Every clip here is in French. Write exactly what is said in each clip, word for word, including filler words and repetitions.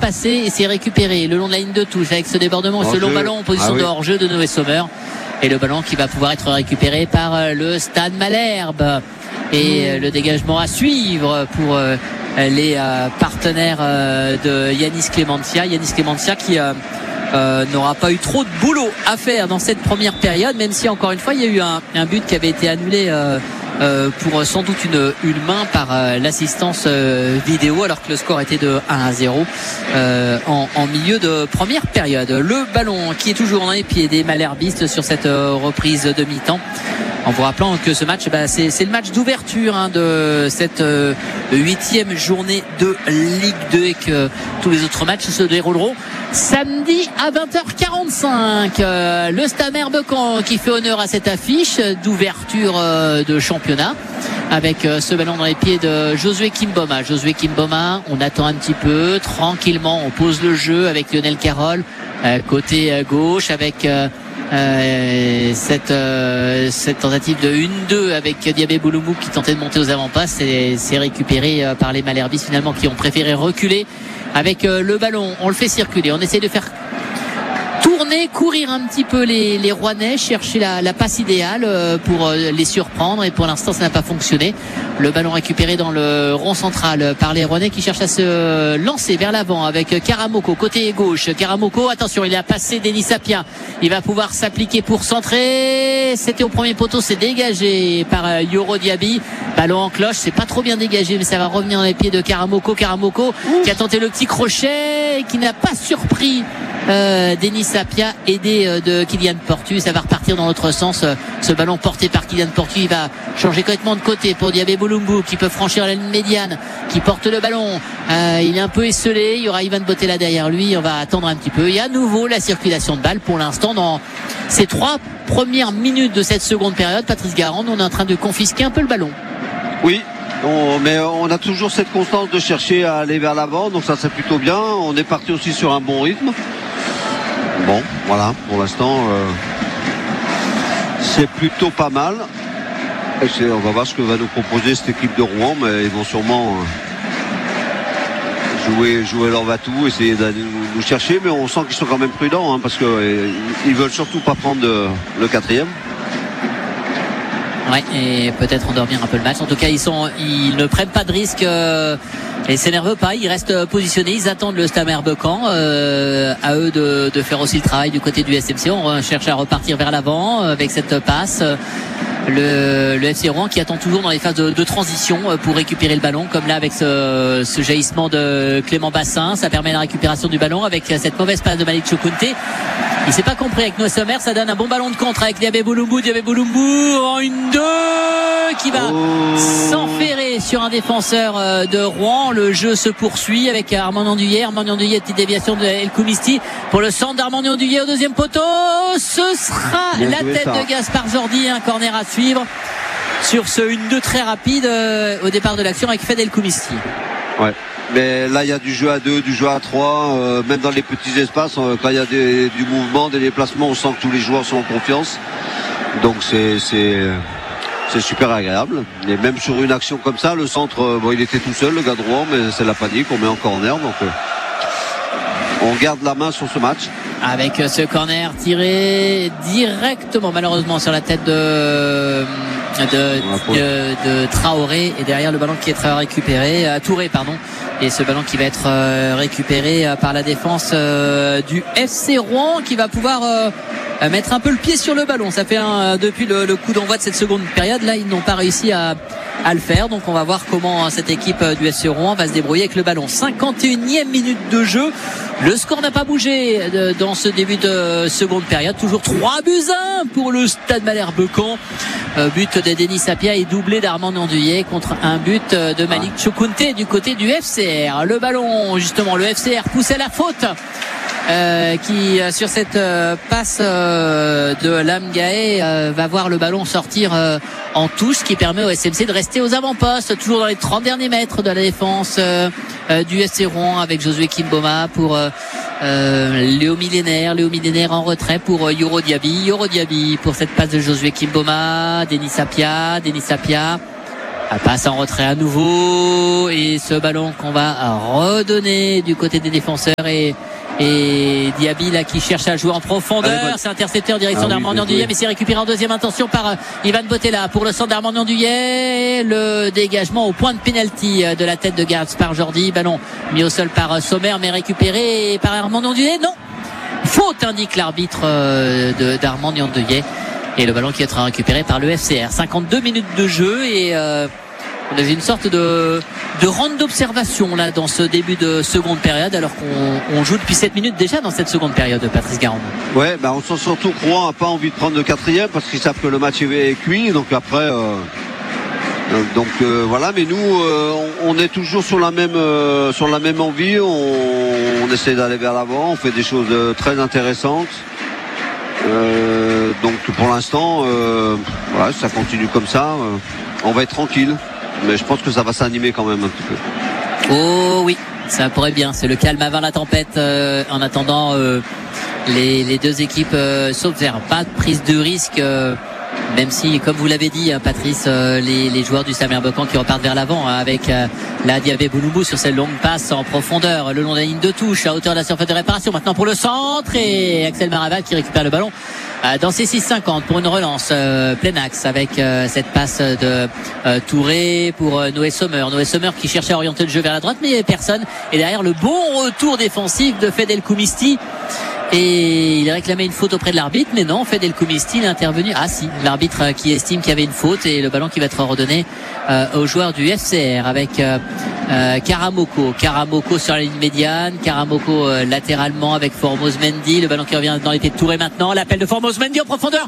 passé et c'est récupéré le long de la ligne de touche avec ce débordement, ce long ballon en position ah, oui. de hors-jeu de Noé Sommer. Et le ballon qui va pouvoir être récupéré par le Stade Malherbe. Et mmh. le dégagement à suivre pour euh, les euh, partenaires euh, de Yanis Clémentia. Yanis Clémentia qui euh, euh, n'aura pas eu trop de boulot à faire dans cette première période, même si encore une fois il y a eu un, un but qui avait été annulé euh, euh, pour sans doute une, une main par euh, l'assistance euh, vidéo, alors que le score était de un à zéro euh, en, en milieu de première période. Le ballon qui est toujours dans les pieds des Malherbistes sur cette euh, reprise de mi-temps. En vous rappelant que ce match, bah, c'est, c'est le match d'ouverture hein, de cette euh, huitième journée de Ligue deux et que tous les autres matchs se dérouleront samedi à vingt heures quarante-cinq. Euh, le Stade Malherbe-Caen qui fait honneur à cette affiche d'ouverture euh, de championnat avec euh, ce ballon dans les pieds de Josué Kimboma. Josué Kimboma, on attend un petit peu, tranquillement, on pose le jeu avec Lionel Carroll, euh, côté euh, gauche avec... Euh, Euh, cette, euh, cette tentative de un deux avec Diabé Bouloumou qui tentait de monter aux avant-passes, c'est, c'est récupéré euh, par les Malherbistes finalement qui ont préféré reculer avec euh, le ballon. On le fait circuler, on essaie de faire tourner, courir un petit peu les, les Rouennais, chercher la, la passe idéale euh, pour euh, les surprendre et pour l'instant ça n'a pas fonctionné. Le ballon récupéré dans le rond central par les Rouennais qui cherchent à se lancer vers l'avant avec Karamoko côté gauche. Karamoko, attention, il a passé Denis Sapien, il va pouvoir s'appliquer pour centrer, c'était au premier poteau, c'est dégagé par euh, Yoro Diaby. Ballon en cloche, c'est pas trop bien dégagé mais ça va revenir dans les pieds de Karamoko. Karamoko qui a tenté le petit crochet et qui n'a pas surpris Euh, Denis Sapia aidé euh, de Kylian Portu. Ça va repartir dans l'autre sens. Euh, ce ballon porté par Kylian Portu, il va changer complètement de côté pour Diabé Bouloumou qui peut franchir la ligne médiane, qui porte le ballon. Euh, il est un peu esselé. Il y aura Ivan Botella derrière lui. On va attendre un petit peu. Et à nouveau la circulation de balle pour l'instant dans ces trois premières minutes de cette seconde période. Patrice Garande, on est en train de confisquer un peu le ballon. Oui. On, mais on a toujours cette constance de chercher à aller vers l'avant, donc ça c'est plutôt bien. On est parti aussi sur un bon rythme. Bon, voilà, pour l'instant, euh, c'est plutôt pas mal. Et c'est, on va voir ce que va nous proposer cette équipe de Rouen, mais ils vont sûrement euh, jouer, jouer leur va-tout, essayer d'aller nous, nous chercher, mais on sent qu'ils sont quand même prudents, hein, parce qu'ils euh, veulent surtout pas prendre de, le quatrième. Ouais, et peut-être endormir un peu le match. En tout cas, ils sont, ils ne prennent pas de risques euh, et s'énervent pas. Ils restent positionnés. Ils attendent le Stade Malherbe-Caen. Euh, à eux de, de faire aussi le travail du côté du S M C. On cherche à repartir vers l'avant avec cette passe. Le, le F C Rouen qui attend toujours dans les phases de, de transition pour récupérer le ballon, comme là avec ce, ce jaillissement de Clément Bassin. Ça permet la récupération du ballon avec cette mauvaise passe de Malik Choukounté. Il s'est pas compris avec Noé Sommer. Ça donne un bon ballon de contre avec Diabé Bouloumou. Diabé Bouloumou en une deux qui va oh. s'enferrer sur un défenseur de Rouen. Le jeu se poursuit avec Armand Andouillet. Armand Andouillet, petite déviation de El Koumisti pour le centre d'Armand Andouillet au deuxième poteau. Ce sera Bien la tête ça. de Gaspard Jordi. Un corner à suivre sur ce un deux très rapide euh, au départ de l'action avec Fed El Koumisti. Ouais. Mais là il y a du jeu à deux, du jeu à trois, euh, même dans les petits espaces, euh, quand il y a des, du mouvement, des déplacements, on sent que tous les joueurs sont en confiance. Donc c'est c'est c'est super agréable. Et même sur une action comme ça, le centre, euh, bon il était tout seul, le gars de Rouen, mais c'est la panique, on met en corner, donc euh, on garde la main sur ce match. Avec ce corner tiré directement malheureusement sur la tête de de, de, de Traoré, et derrière le ballon qui est récupéré à Touré pardon et ce ballon qui va être euh, récupéré euh, par la défense euh, du F C Rouen qui va pouvoir euh, mettre un peu le pied sur le ballon. Ça fait un, depuis le, le coup d'envoi de cette seconde période, là ils n'ont pas réussi à, à le faire, donc on va voir comment cette équipe du F C Rouen va se débrouiller avec le ballon. cinquante et unième minute de jeu, le score n'a pas bougé dans ce début de seconde période, toujours trois buts à un pour le Stade Malherbe-Caen. Euh, but de Denis Sapia et doublé d'Armand Andouillet contre un but de Malik Choukounté du côté du F C R. Le ballon, justement, le F C R pousse à la faute euh, qui sur cette euh, passe euh, de Lamgaé euh, va voir le ballon sortir euh, en touche, qui permet au S M C de rester aux avant-postes, toujours dans les trente derniers mètres de la défense euh, euh, du F C Rouen, avec Josué Kimboma pour euh, euh, Léo Millénaire Léo Millénaire en retrait pour euh, Yoro Diaby Yoro Diaby pour cette passe de Josué Kimboma. Denis Sapia Denis Sapia Passe en retrait à nouveau et ce ballon qu'on va redonner du côté des défenseurs et, et Diaby là qui cherche à jouer en profondeur. C'est intercepté en direction ah, d'Armand Andouillet, oui, mais c'est récupéré en deuxième intention par euh, Ivan Botella pour le centre d'Armand Andouillet. Le dégagement au point de pénalty de la tête de Gaspard Jordi. Ballon mis au sol par euh, Sommer mais récupéré par Armand Andouillet. Non, faute indique l'arbitre euh, de, d'Armand Andouillet. Et le ballon qui va être récupéré par le F C R. cinquante-deux minutes de jeu et euh, on a vu une sorte de, de ronde d'observation là dans ce début de seconde période alors qu'on on joue depuis sept minutes déjà dans cette seconde période, Patrice Garand. Ouais, bah on sent surtout que Rouen n'a pas envie de prendre le quatrième parce qu'ils savent que le match est cuit. Donc après, euh, donc euh, voilà. Mais nous, euh, on, on est toujours sur la même euh, sur la même envie. On, on essaie d'aller vers l'avant. On fait des choses très intéressantes. Euh, donc pour l'instant, euh, voilà, ça continue comme ça. Euh, on va être tranquille, mais je pense que ça va s'animer quand même un petit peu. Oh oui, ça pourrait bien. C'est le calme avant la tempête. Euh, en attendant, euh, les, les deux équipes euh, s'observent. Pas de prise de risque. Euh, Même si, comme vous l'avez dit, Patrice, euh, les, les joueurs du Samer Bocan qui repartent vers l'avant hein, avec euh, la Diabé Bouloubou sur cette longue passe en profondeur, le long de la ligne de touche, à hauteur de la surface de réparation. Maintenant pour le centre et Axel Maraval qui récupère le ballon euh, dans ses six cinquante pour une relance euh, plein axe avec euh, cette passe de euh, Touré pour euh, Noé Sommer. Noé Sommer qui cherchait à orienter le jeu vers la droite, mais il n'y avait personne. Et derrière le bon retour défensif de Fedel Koumisti. Et il réclamait une faute auprès de l'arbitre, mais non, Fedel Koumisti est intervenu. Ah si, l'arbitre qui estime qu'il y avait une faute et le ballon qui va être redonné euh, aux joueurs du F C R avec euh, euh, Karamoko. Karamoko sur la ligne médiane, Karamoko euh, latéralement avec Formose Mendy. Le ballon qui revient dans les pieds de Touré maintenant. L'appel de Formose Mendy en profondeur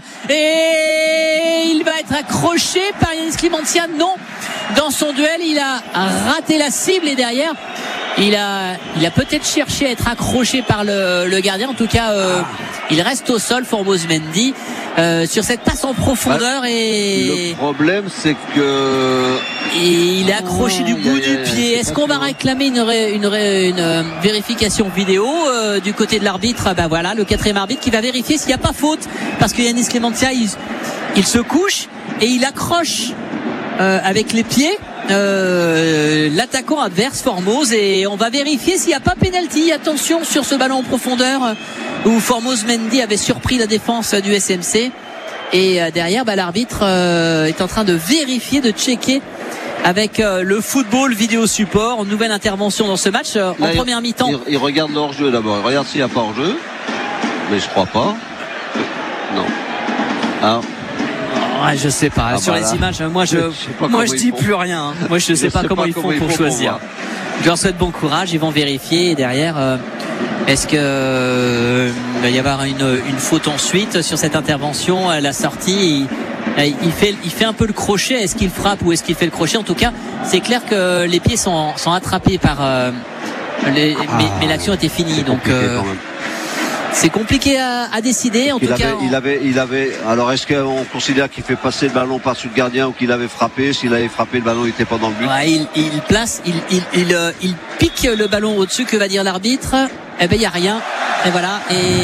et il va être accroché par Yanis Clémentia. Non, dans son duel, il a raté la cible et derrière. Il a, il a peut-être cherché à être accroché par le, le gardien. En tout cas, euh, il reste au sol, Formose Mendy, euh, sur cette passe en profondeur. Bah, et le problème, c'est que et il est accroché oh, du bout du pied. Est-ce qu'on va réclamer une, ré, une, ré, une euh, vérification vidéo euh, du côté de l'arbitre? Ben voilà, le quatrième arbitre qui va vérifier s'il n'y a pas faute, parce que Yanis Clémentia, il, il se couche et il accroche euh, avec les pieds. Euh, l'attaquant adverse Formose et on va vérifier s'il n'y a pas pénalty. Attention sur ce ballon en profondeur où Formose Mendy avait surpris la défense du S M C et euh, derrière bah, l'arbitre euh, est en train de vérifier, de checker avec euh, le football vidéo support. Nouvelle intervention dans ce match euh, en Là, première il, mi-temps. Il, il regarde le hors-jeu d'abord, il regarde s'il n'y a pas hors-jeu, mais je crois pas. Non. Ah. Ouais, je sais pas. Ah Sur bah les là. images, moi je, je moi je dis plus rien. Moi je ne sais, sais pas comment pas ils font pour choisir. Pour je leur souhaite bon courage. Ils vont vérifier et derrière, euh, est-ce que euh, il va y avoir une, une faute ensuite sur cette intervention, la sortie. Il, il fait, il fait un peu le crochet. Est-ce qu'il frappe ou est-ce qu'il fait le crochet? En tout cas, c'est clair que les pieds sont, sont attrapés par. Euh, les, ah, mais, mais l'action était finie, donc. Euh, C'est compliqué à, à décider. En il tout avait, cas, on... il avait, il avait. Alors, est-ce qu'on considère qu'il fait passer le ballon par-dessus le gardien ou qu'il avait frappé? S'il avait frappé, le ballon n'était pas dans le but. Ouais, il, il place, il, il, il, euh, il pique le ballon au-dessus. Que va dire l'arbitre? Eh ben, il y a rien. Et voilà.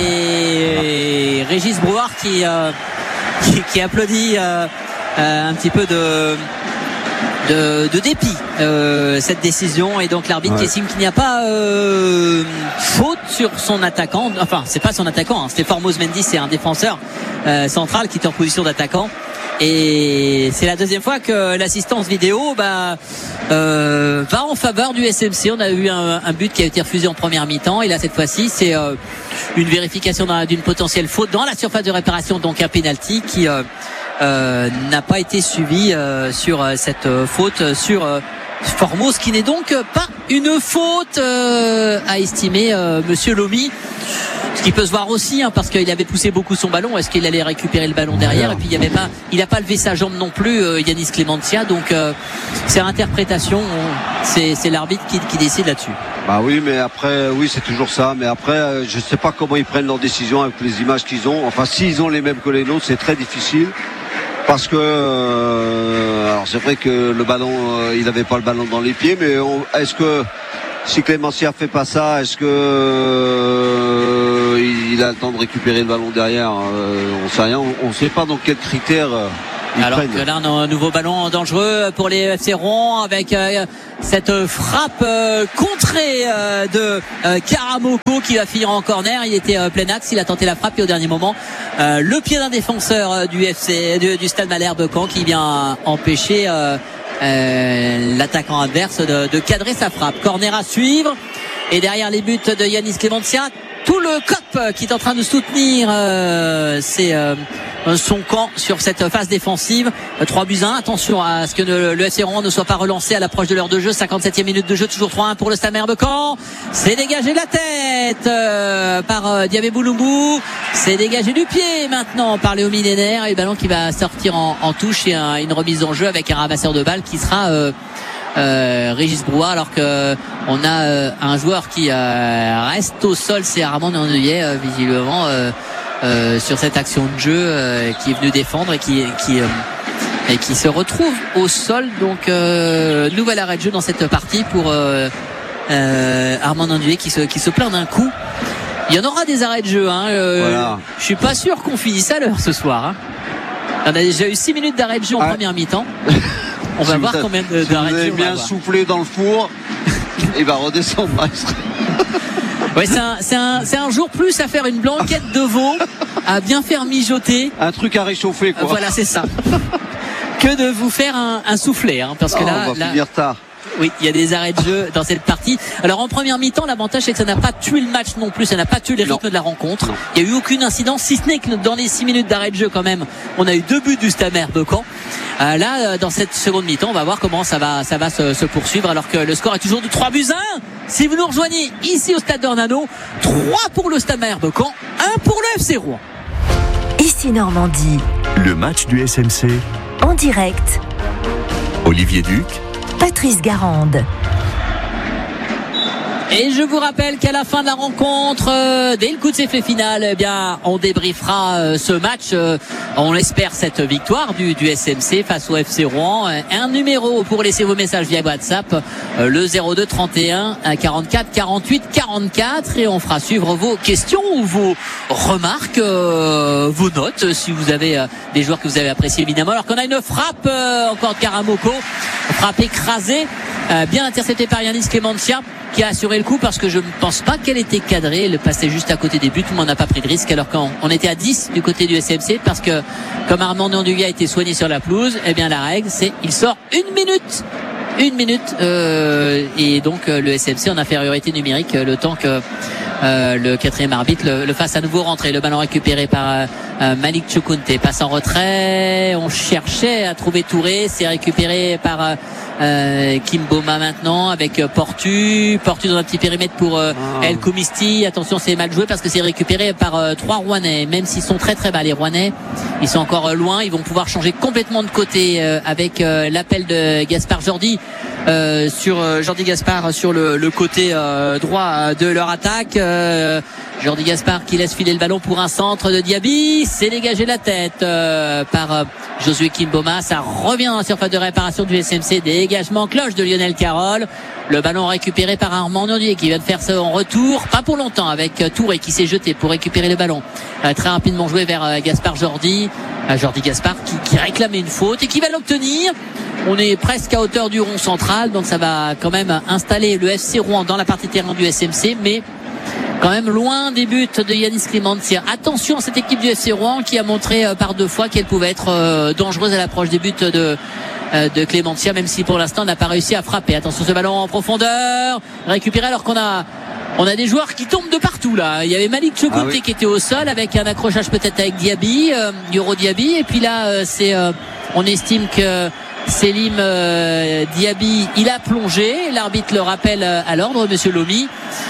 Et, et Régis Brouard qui, euh, qui, qui applaudit euh, euh, un petit peu de. De, de dépit euh, cette décision et donc l'arbitre ouais. qui estime qu'il n'y a pas euh, faute sur son attaquant. Enfin, c'est pas son attaquant, hein. C'était Formose Mendy, c'est un défenseur euh, central qui est en position d'attaquant. Et c'est la deuxième fois que l'assistance vidéo bah, euh, va en faveur du S M C. On a eu un, un but qui a été refusé en première mi-temps et là cette fois-ci c'est euh, une vérification d'une potentielle faute dans la surface de réparation, donc un penalty qui euh, Euh, n'a pas été suivi euh, sur euh, cette euh, faute sur euh, Formose, qui n'est donc pas une faute euh, à estimer euh, Monsieur Lomi. Ce qui peut se voir aussi, hein, parce qu'il avait poussé beaucoup son ballon. Est-ce qu'il allait récupérer le ballon derrière? Et puis il y avait pas, il n'a pas levé sa jambe non plus, euh, Yanis Clémentia. Donc euh, c'est interprétation. On, c'est, c'est l'arbitre qui, qui décide là-dessus. Bah oui, mais après, oui, c'est toujours ça. Mais après, euh, je ne sais pas comment ils prennent leurs décisions avec les images qu'ils ont. Enfin, s'ils ont les mêmes que les nôtres, c'est très difficile. Parce que euh, alors c'est vrai que le ballon, euh, il n'avait pas le ballon dans les pieds, mais on, est-ce que si Clémentia fait pas ça, est-ce que euh, il a le temps de récupérer le ballon derrière? euh, On sait rien, on ne sait pas dans quels critères Ils Alors prennent. que là, on a un nouveau ballon dangereux pour les F C Rouen avec euh, cette frappe euh, contrée euh, de euh, Karamoko qui va finir en corner. Il était euh, plein axe, il a tenté la frappe et au dernier moment, euh, le pied d'un défenseur euh, du F C du, du Stade Malherbe Caen qui vient empêcher euh, euh, l'attaquant adverse de, de cadrer sa frappe. Corner à suivre et derrière les buts de Yanis Clémentia, tout le C O P qui est en train de soutenir euh, c'est euh, son camp sur cette phase défensive. trois buts à un. Attention à ce que le, le F C Rouen ne soit pas relancé à l'approche de l'heure de jeu. cinquante-septième minute de jeu, toujours trois un pour le Stade Malherbe Caen. C'est dégagé la tête euh, par euh, Diabé Bouloubou. C'est dégagé du pied maintenant par Léo Millénaire. Et le ballon qui va sortir en, en touche et un, une remise en jeu avec un ramasseur de balles qui sera euh, Euh, Régis Brouard, alors que on a euh, un joueur qui euh, reste au sol, c'est Armand Andouillet euh, visiblement euh, euh, sur cette action de jeu euh, qui est venu défendre et qui qui euh, et qui se retrouve au sol. Donc euh, nouvel arrêt de jeu dans cette partie pour euh, euh, Armand Andouillet qui se qui se plaint d'un coup. Il y en aura des arrêts de jeu. Hein, euh, voilà. Je suis pas sûr qu'on finisse à l'heure ce soir. Hein. On a déjà eu six minutes d'arrêt de jeu en ah. première mi-temps. On va si voir combien de, si d'arrêts de jeu. Vous avez bien soufflé dans le four, il va redescendre. Ouais, c'est un, c'est un, c'est un jour plus à faire une blanquette de veau, à bien faire mijoter. Un truc à réchauffer, quoi. Voilà, c'est ça. Que de vous faire un, un soufflé, hein, parce que oh, là, on va là, finir tard. Oui, il y a des arrêts de jeu dans cette partie. Alors en première mi-temps, l'avantage c'est que ça n'a pas tué le match non plus, ça n'a pas tué les rythmes de la rencontre. Non. Il n'y a eu aucune incidence, si ce n'est que dans les six minutes d'arrêt de jeu quand même, on a eu deux buts du Stade Malherbe Caen. Euh, là, dans cette seconde mi-temps, on va voir comment ça va, ça va se, se poursuivre, alors que le score est toujours de trois buts à un. Si vous nous rejoignez ici au Stade d'Ornano, trois pour le Stade Malherbe Caen, un pour le F C Rouen. Ici Normandie. Le match du S M C. En direct. Olivier Duc. Patrice Garande. Et je vous rappelle qu'à la fin de la rencontre, euh, dès le coup de sifflet final, eh bien, on débriefera euh, ce match. Euh, on espère cette victoire du, du S M C face au F C Rouen. Euh, un numéro pour laisser vos messages via WhatsApp, euh, le zéro deux trente et un quarante-quatre quarante-huit quarante-quatre, et on fera suivre vos questions ou vos remarques, euh, vos notes, si vous avez euh, des joueurs que vous avez appréciés évidemment. Alors qu'on a une frappe euh, encore de Karamoko, frappe écrasée, euh, bien interceptée par Yanis Clémentia, qui a assuré le coup parce que je ne pense pas qu'elle était cadrée. Elle passait juste à côté des buts, mais on n'a pas pris de risque, alors qu'on on était à dix du côté du S M C, parce que comme Armand Andouillet a été soigné sur la pelouse, eh bien la règle c'est il sort une minute une minute euh, et donc euh, le S M C en infériorité numérique, euh, le temps que euh, le quatrième arbitre le, le fasse à nouveau rentrer. Le ballon récupéré par euh, euh, Malik Choukounte, passe en retrait, on cherchait à trouver Touré, c'est récupéré par euh, Euh, Kimboma maintenant avec euh, Portu Portu dans un petit périmètre pour euh, oh. El Koumisti. Attention, c'est mal joué parce que c'est récupéré par euh, trois Rouennais. Même s'ils sont très très bas, les Rouennais, ils sont encore euh, loin. Ils vont pouvoir changer complètement de côté euh, avec euh, l'appel de Gaspard Jordi euh, sur euh, Jordi Gaspard sur le, le côté euh, droit de leur attaque. euh, Jordi Gaspard qui laisse filer le ballon pour un centre de Diaby. C'est dégagé la tête euh, par euh, Josué Kimboma. Ça revient dans la surface de réparation du S M C. Dégagement cloche de Lionel Carroll. Le ballon récupéré par Armand Andouillet qui vient de faire ça en retour. Pas pour longtemps avec euh, Touré qui s'est jeté pour récupérer le ballon. Euh, très rapidement joué vers euh, Gaspard Jordi. Euh, Jordi Gaspard qui, qui réclamait une faute et qui va l'obtenir. On est presque à hauteur du rond central. Donc ça va quand même installer le F C Rouen dans la partie terrain du S M C. Mais quand même loin des buts de Yanis Clémentia. Attention à cette équipe du F C Rouen qui a montré euh, par deux fois qu'elle pouvait être euh, dangereuse à l'approche des buts de euh, de Clémentia, même si pour l'instant on n'a pas réussi à frapper. Attention, ce ballon en profondeur récupéré, alors qu'on a on a des joueurs qui tombent de partout là. Il y avait Malik Choukounte ah oui. qui était au sol avec un accrochage peut-être avec Diaby, euh, Yoro Diaby, et puis là euh, c'est euh, on estime que Selim euh, Diaby il a plongé. L'arbitre le rappelle à l'ordre, monsieur Lomi.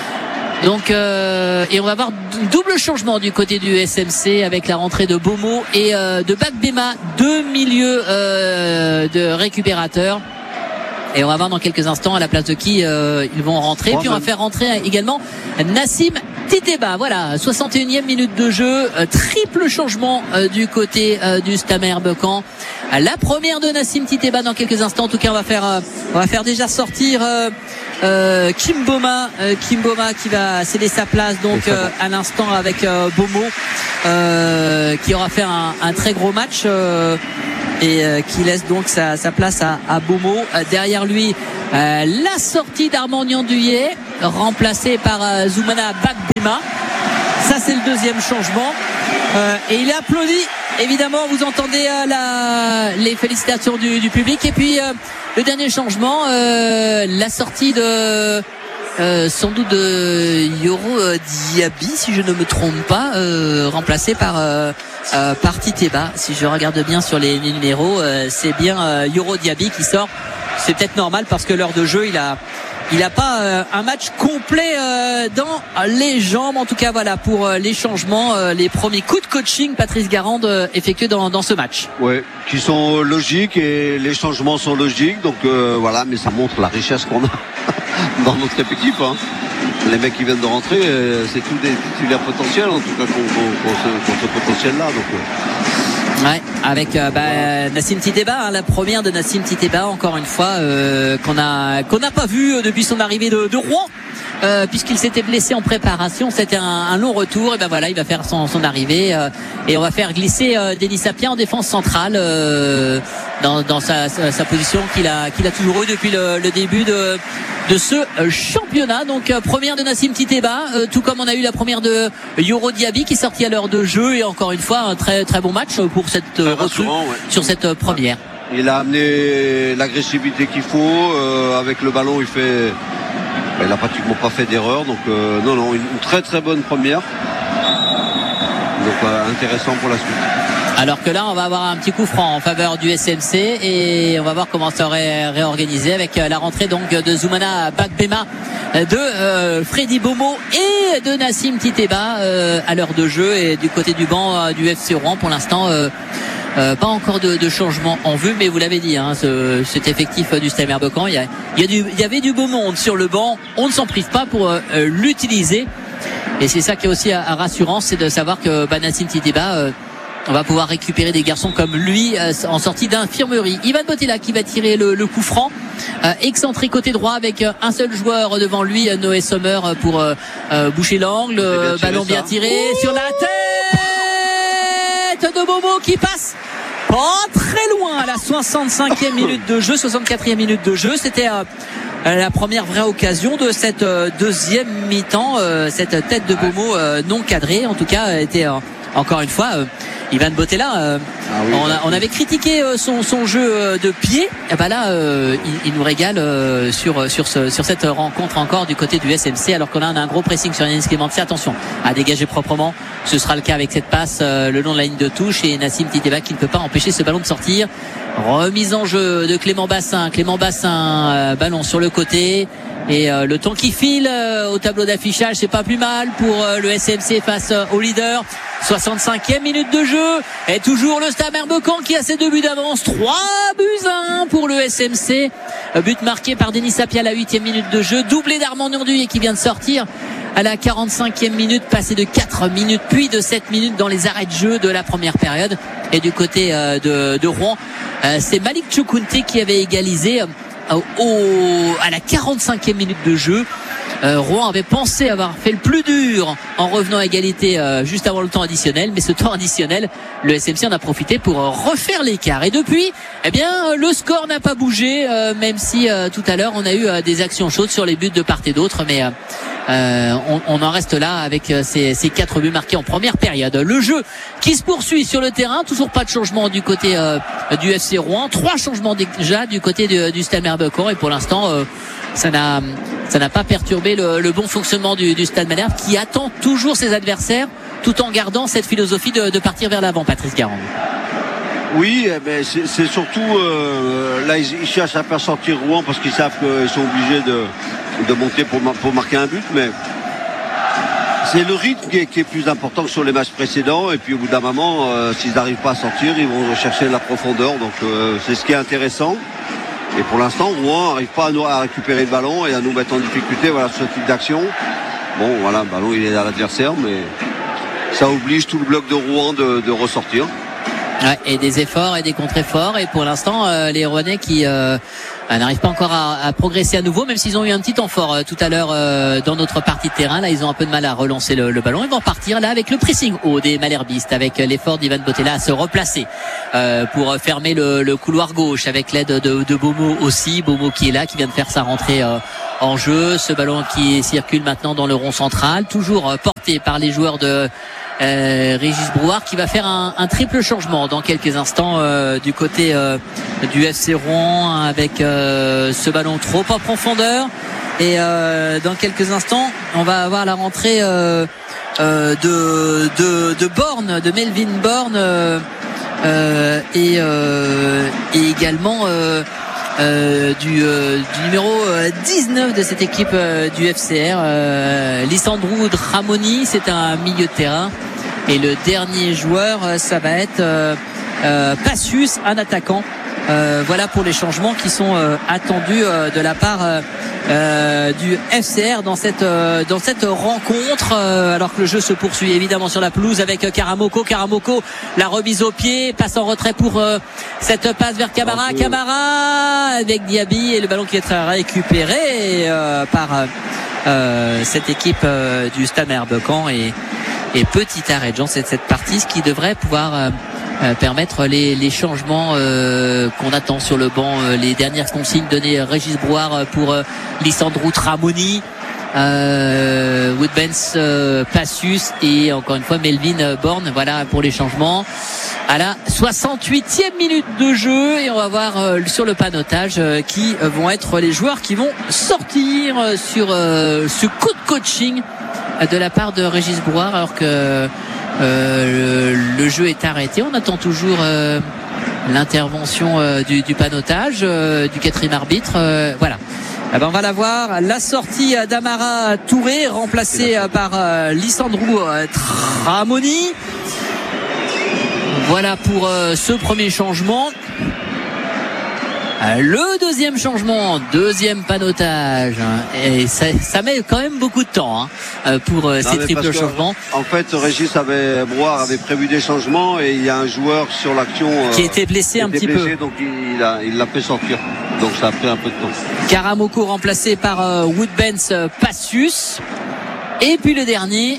Donc euh, et on va avoir double changement du côté du S M C avec la rentrée de Bomo et euh, de Bakbema, deux milieux euh, de récupérateurs. Et on va voir dans quelques instants à la place de qui euh, ils vont rentrer. Oh, puis on va faire rentrer également Nassim Titeba. Voilà, soixante et unième minute de jeu, euh, triple changement euh, du côté euh, du Stade Malherbe Caen. La première de Nassim Titeba dans quelques instants. En tout cas, on va faire euh, on va faire déjà sortir euh, euh, Kimboma, euh, Kimboma qui va céder sa place donc euh, à l'instant avec euh, Bomo euh, qui aura fait un, un très gros match. Euh, et euh, qui laisse donc sa, sa place à, à Beaumont. Euh, derrière lui, euh, la sortie d'Armand Nianduyé, remplacé par euh, Zoumana Bakbema. Ça, c'est le deuxième changement. Euh, et il est applaudi. Évidemment, vous entendez euh, la, les félicitations du, du public. Et puis, euh, le dernier changement, euh, la sortie de... Euh, sans doute de Yoro euh, Diaby, si je ne me trompe pas, euh, remplacé par euh, euh, par Titeba. Si je regarde bien sur les, les numéros, euh, c'est bien euh, Yoro Diaby qui sort. C'est peut-être normal parce que l'heure de jeu, il a il a pas euh, un match complet euh, dans les jambes. En tout cas, voilà pour euh, les changements, euh, les premiers coups de coaching, Patrice Garande euh, effectués dans dans ce match. Ouais, qui sont logiques et les changements sont logiques. Donc euh, voilà, mais ça montre la richesse qu'on a dans notre effectif, hein. Les mecs qui viennent de rentrer, euh, c'est tous des titulaires potentiels, en tout cas contre ce potentiel-là. Donc, euh. Ouais, avec euh, bah, Nassim Titeba, hein, la première de Nassim Titeba, encore une fois, euh, qu'on a qu'on n'a pas vu depuis son arrivée de, de Rouen. Euh, puisqu'il s'était blessé en préparation, c'était un, un long retour. Et ben voilà, il va faire son, son arrivée euh, et on va faire glisser euh, Denis Sapien en défense centrale euh, dans, dans sa, sa, sa position qu'il a qu'il a toujours eu depuis le, le début de de ce championnat. Donc euh, première de Nassim Titeba, euh, tout comme on a eu la première de Yoro Diaby qui est sorti à l'heure de jeu et encore une fois un très très bon match pour cette euh, recrue ouais. sur cette euh, première. Il a amené l'agressivité qu'il faut euh, avec le ballon, il fait. Il n'a pratiquement pas fait d'erreur, donc euh, non, non, une, une très très bonne première. Donc euh, intéressant pour la suite. Alors que là, on va avoir un petit coup franc en faveur du S M C et on va voir comment ça aurait réorganisé avec la rentrée donc de Zoumana Bakbema, de euh, Freddy Beaumont et de Nassim Titeba euh, à l'heure de jeu et du côté du banc euh, du F C Rouen pour l'instant. Euh, Euh, pas encore de, de changement en vue, mais vous l'avez dit, hein, ce, cet effectif du Stade Merbecan, il y, a, il, y a du, il y avait du beau monde sur le banc. On ne s'en prive pas pour euh, l'utiliser. Et c'est ça qui est aussi à, à rassurant, c'est de savoir que bah, Nassim Titeba, euh, on va pouvoir récupérer des garçons comme lui euh, en sortie d'infirmerie. Ivan Botella qui va tirer le, le coup franc, euh, excentré côté droit avec euh, un seul joueur devant lui, euh, Noé Sommer pour euh, euh, boucher l'angle. Bien ballon bien tiré Ouh sur la tête de Bobo qui passe pas très loin à la soixante-cinquième minute de jeu, soixante-quatrième minute de jeu. C'était euh, la première vraie occasion de cette euh, deuxième mi-temps. Euh, cette tête de Bobo euh, non cadrée, en tout cas, était euh, encore une fois euh, Ivan Botella. Euh, ah oui, on, a, on avait critiqué euh, son, son jeu euh, de pied. Et ben là, euh, il, il nous régale euh, sur sur ce, sur cette rencontre encore du côté du S M C, alors qu'on a un, un gros pressing sur Yanis Clémency. Attention à dégager proprement. Ce sera le cas avec cette passe euh, le long de la ligne de touche et Nassim Titeba qui ne peut pas empêcher ce ballon de sortir. Remise en jeu de Clément Bassin. Clément Bassin, euh, ballon sur le côté. Et euh, le temps qui file euh, au tableau d'affichage, c'est pas plus mal pour euh, le S M C face euh, au leader. soixante-cinquième minute de jeu. Et toujours le Stade Merbecan qui a ses deux buts d'avance. trois buts à un pour le S M C. But marqué par Denis Sapia à la huitième minute de jeu. Doublé d'Armand Nianduyé qui vient de sortir à la quarante-cinquième minute, passé de quatre minutes puis de sept minutes dans les arrêts de jeu de la première période. Et du côté euh, de, de Rouen, euh, c'est Malik Choukounté qui avait égalisé euh, au, à la quarante-cinquième minute de jeu. Euh, Rouen avait pensé avoir fait le plus dur en revenant à égalité euh, juste avant le temps additionnel, mais ce temps additionnel, le S M C en a profité pour euh, refaire l'écart. Et depuis, eh bien, euh, le score n'a pas bougé, euh, même si euh, tout à l'heure on a eu euh, des actions chaudes sur les buts de part et d'autre, mais euh, euh, on, on en reste là avec euh, ces, ces quatre buts marqués en première période. Le jeu qui se poursuit sur le terrain, toujours pas de changement du côté euh, du F C Rouen, trois changements déjà du côté du, du Stade Merbecan, et pour l'instant, euh, ça n'a ça n'a pas perturbé le, le bon fonctionnement du, du Stade Malherbe qui attend toujours ses adversaires tout en gardant cette philosophie de, de partir vers l'avant. Patrice Garande. Oui, mais c'est, c'est surtout euh, là ils, ils cherchent à faire sortir Rouen parce qu'ils savent qu'ils sont obligés de, de monter pour, pour marquer un but, mais c'est le rythme qui est, qui est plus important que sur les matchs précédents. Et puis au bout d'un moment, euh, s'ils n'arrivent pas à sortir, ils vont chercher la profondeur. Donc euh, c'est ce qui est intéressant. Et pour l'instant, Rouen n'arrive pas à, nous, à récupérer le ballon et à nous mettre en difficulté. Voilà ce type d'action. Bon, voilà, le ballon il est à l'adversaire, mais ça oblige tout le bloc de Rouen de, de ressortir. Ouais, et des efforts et des contre-efforts. Et pour l'instant, euh, les Rouennais qui euh, euh, n'arrivent pas encore à, à progresser à nouveau, même s'ils ont eu un petit temps fort euh, tout à l'heure euh, dans notre partie de terrain. Là, ils ont un peu de mal à relancer le, le ballon. Ils vont partir là avec le pressing haut des Malherbistes, avec l'effort d'Ivan Botella à se replacer euh, pour fermer le, le couloir gauche, avec l'aide de, de Beaumont aussi. Beaumont qui est là, qui vient de faire sa rentrée euh, en jeu. Ce ballon qui circule maintenant dans le rond central, toujours euh, porté par les joueurs de Euh, Régis Brouard, qui va faire un, un triple changement dans quelques instants euh, du côté euh, du F C Rouen, avec euh, ce ballon trop en profondeur, et euh, dans quelques instants on va avoir la rentrée euh, euh, de, de, de Borne, de Melvin Borne euh, euh, et, euh, et également euh, Euh, du, euh, du numéro dix-neuf de cette équipe euh, du F C R, euh, Lissandrou Dramoni. C'est un milieu de terrain, et le dernier joueur euh, ça va être euh, euh, Passius, un attaquant. Euh, voilà pour les changements qui sont euh, attendus euh, de la part euh, euh, du F C R dans cette euh, dans cette rencontre, euh, alors que le jeu se poursuit évidemment sur la pelouse avec Karamoko. Karamoko, la remise au pied, passe en retrait pour euh, cette passe vers Camara. Camara avec Diaby, et le ballon qui est récupéré euh, par euh, cette équipe euh, du Stade Malherbe-Caen, et, et petit arrêt de Jean, c'est cette partie, ce qui devrait pouvoir euh, Euh, permettre les, les changements euh, qu'on attend sur le banc. Euh, les dernières consignes données à Régis Brouard pour euh, Lissandrou Tramoni, euh, Woodbens, euh, Passius, et encore une fois Melvin Borne. Voilà pour les changements à la soixante-huitième minute de jeu, et on va voir euh, sur le panotage euh, qui euh, vont être les joueurs qui vont sortir euh, sur euh, ce coup de coaching euh, de la part de Régis Brouard, alors que Euh, le, le jeu est arrêté. On attend toujours euh, l'intervention euh, du, du panotage euh, du quatrième arbitre. Euh, voilà. Eh ben, on va la voir. La sortie d'Amara Touré, remplacée par euh, Lissandrou euh, Tramoni. Voilà pour euh, ce premier changement. Le deuxième changement, deuxième panotage, et ça, ça met quand même beaucoup de temps hein, pour non, ces triples changements. En fait, Régis avait, Brouard avait prévu des changements, et il y a un joueur sur l'action qui euh, était blessé un petit blessé, peu. Donc il a, il l'a fait sortir. Donc ça a pris un peu de temps. Karamoko remplacé par euh, Woodbens, euh, Passius, et puis le dernier,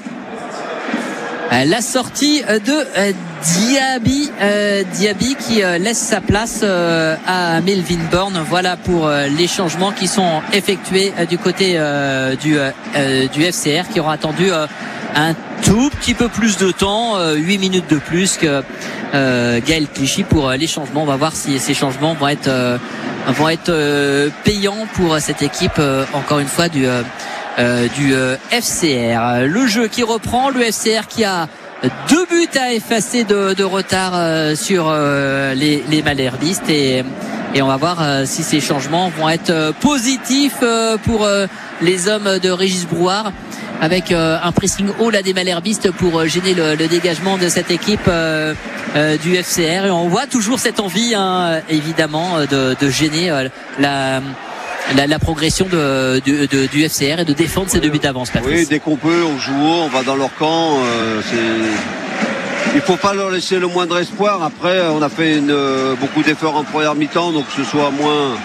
euh, la sortie de euh, Diaby, euh, Diaby qui euh, laisse sa place euh, à Melvin Borne. Voilà pour euh, les changements qui sont effectués euh, du côté euh, du, euh, du F C R, qui aura attendu euh, un tout petit peu plus de temps, euh, huit minutes de plus que euh, Gaël Clichy pour euh, les changements. On va voir si ces changements vont être euh, vont être euh, payants pour cette équipe, euh, encore une fois du, euh, euh, du euh, F C R. Le jeu qui reprend, le F C R qui a deux buts à effacer de, de retard euh, sur euh, les, les Malherbistes, et, et on va voir euh, si ces changements vont être euh, positifs euh, pour euh, les hommes de Régis Brouard, avec euh, un pressing haut là des Malherbistes pour euh, gêner le, le dégagement de cette équipe euh, euh, du F C R. Et on voit toujours cette envie hein, évidemment de, de gêner euh, la La, la progression de, de, de, du F C R, et de défendre ses deux buts d'avance, Patrice. Oui, dès qu'on peut, on joue haut, on va dans leur camp. Euh, c'est... Il faut pas leur laisser le moindre espoir. Après, on a fait une, beaucoup d'efforts en première mi-temps, donc que ce soit moins...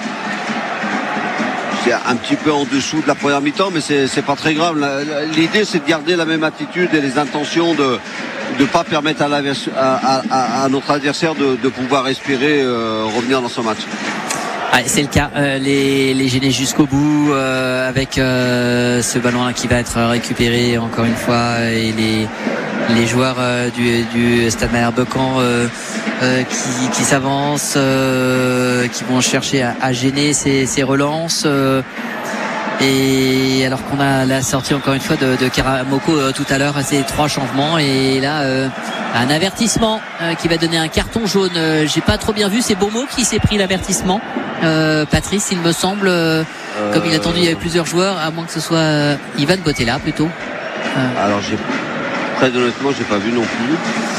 C'est un petit peu en dessous de la première mi-temps, mais c'est, c'est pas très grave. L'idée, c'est de garder la même attitude et les intentions de ne pas permettre à, à, à, à notre adversaire de, de pouvoir respirer, euh, revenir dans son match. Ouais, c'est le cas, euh, les, les gêner jusqu'au bout euh, avec euh, ce ballon qui va être récupéré encore une fois, et les, les joueurs euh, du, du Stade Malherbe-Caen euh, euh, qui, qui s'avancent, euh, qui vont chercher à, à gêner ces, ces relances. Euh, et alors qu'on a la sortie encore une fois de, de Karamoko euh, tout à l'heure, ces trois changements, et là euh, un avertissement euh, qui va donner un carton jaune. Euh, j'ai pas trop bien vu, c'est Beaumont qui s'est pris l'avertissement. Euh, Patrice, il me semble, euh, euh... comme il a attendu, il y avait plusieurs joueurs, à moins que ce soit euh, Ivan Botella plutôt. Euh... Alors j'ai très honnêtement, j'ai pas vu non plus.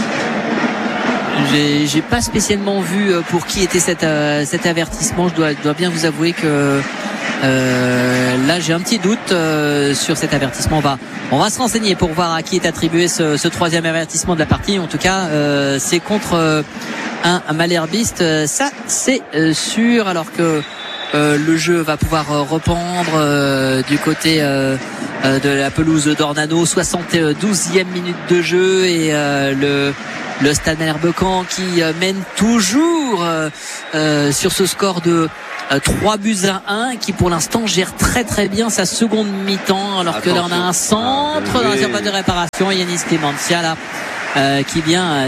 J'ai, j'ai pas spécialement vu pour qui était cet, euh, cet avertissement. Je dois, dois bien vous avouer que euh, là j'ai un petit doute euh, sur cet avertissement. On va, on va se renseigner pour voir à qui est attribué ce, ce troisième avertissement de la partie. En tout cas, euh, c'est contre euh, un, un Malherbiste, ça c'est euh, sûr. Alors que euh, le jeu va pouvoir euh, reprendre euh, du côté euh, euh, de la pelouse d'Ornano. soixante-douzième minute de jeu et euh, le le Stade Malherbe-Caen qui euh, mène toujours euh, euh, sur ce score de euh, trois buts à un, qui pour l'instant gère très très bien sa seconde mi-temps, alors Attention. que là on a un centre ah, dans la surface de réparation. Yanis Clémentia là euh, qui vient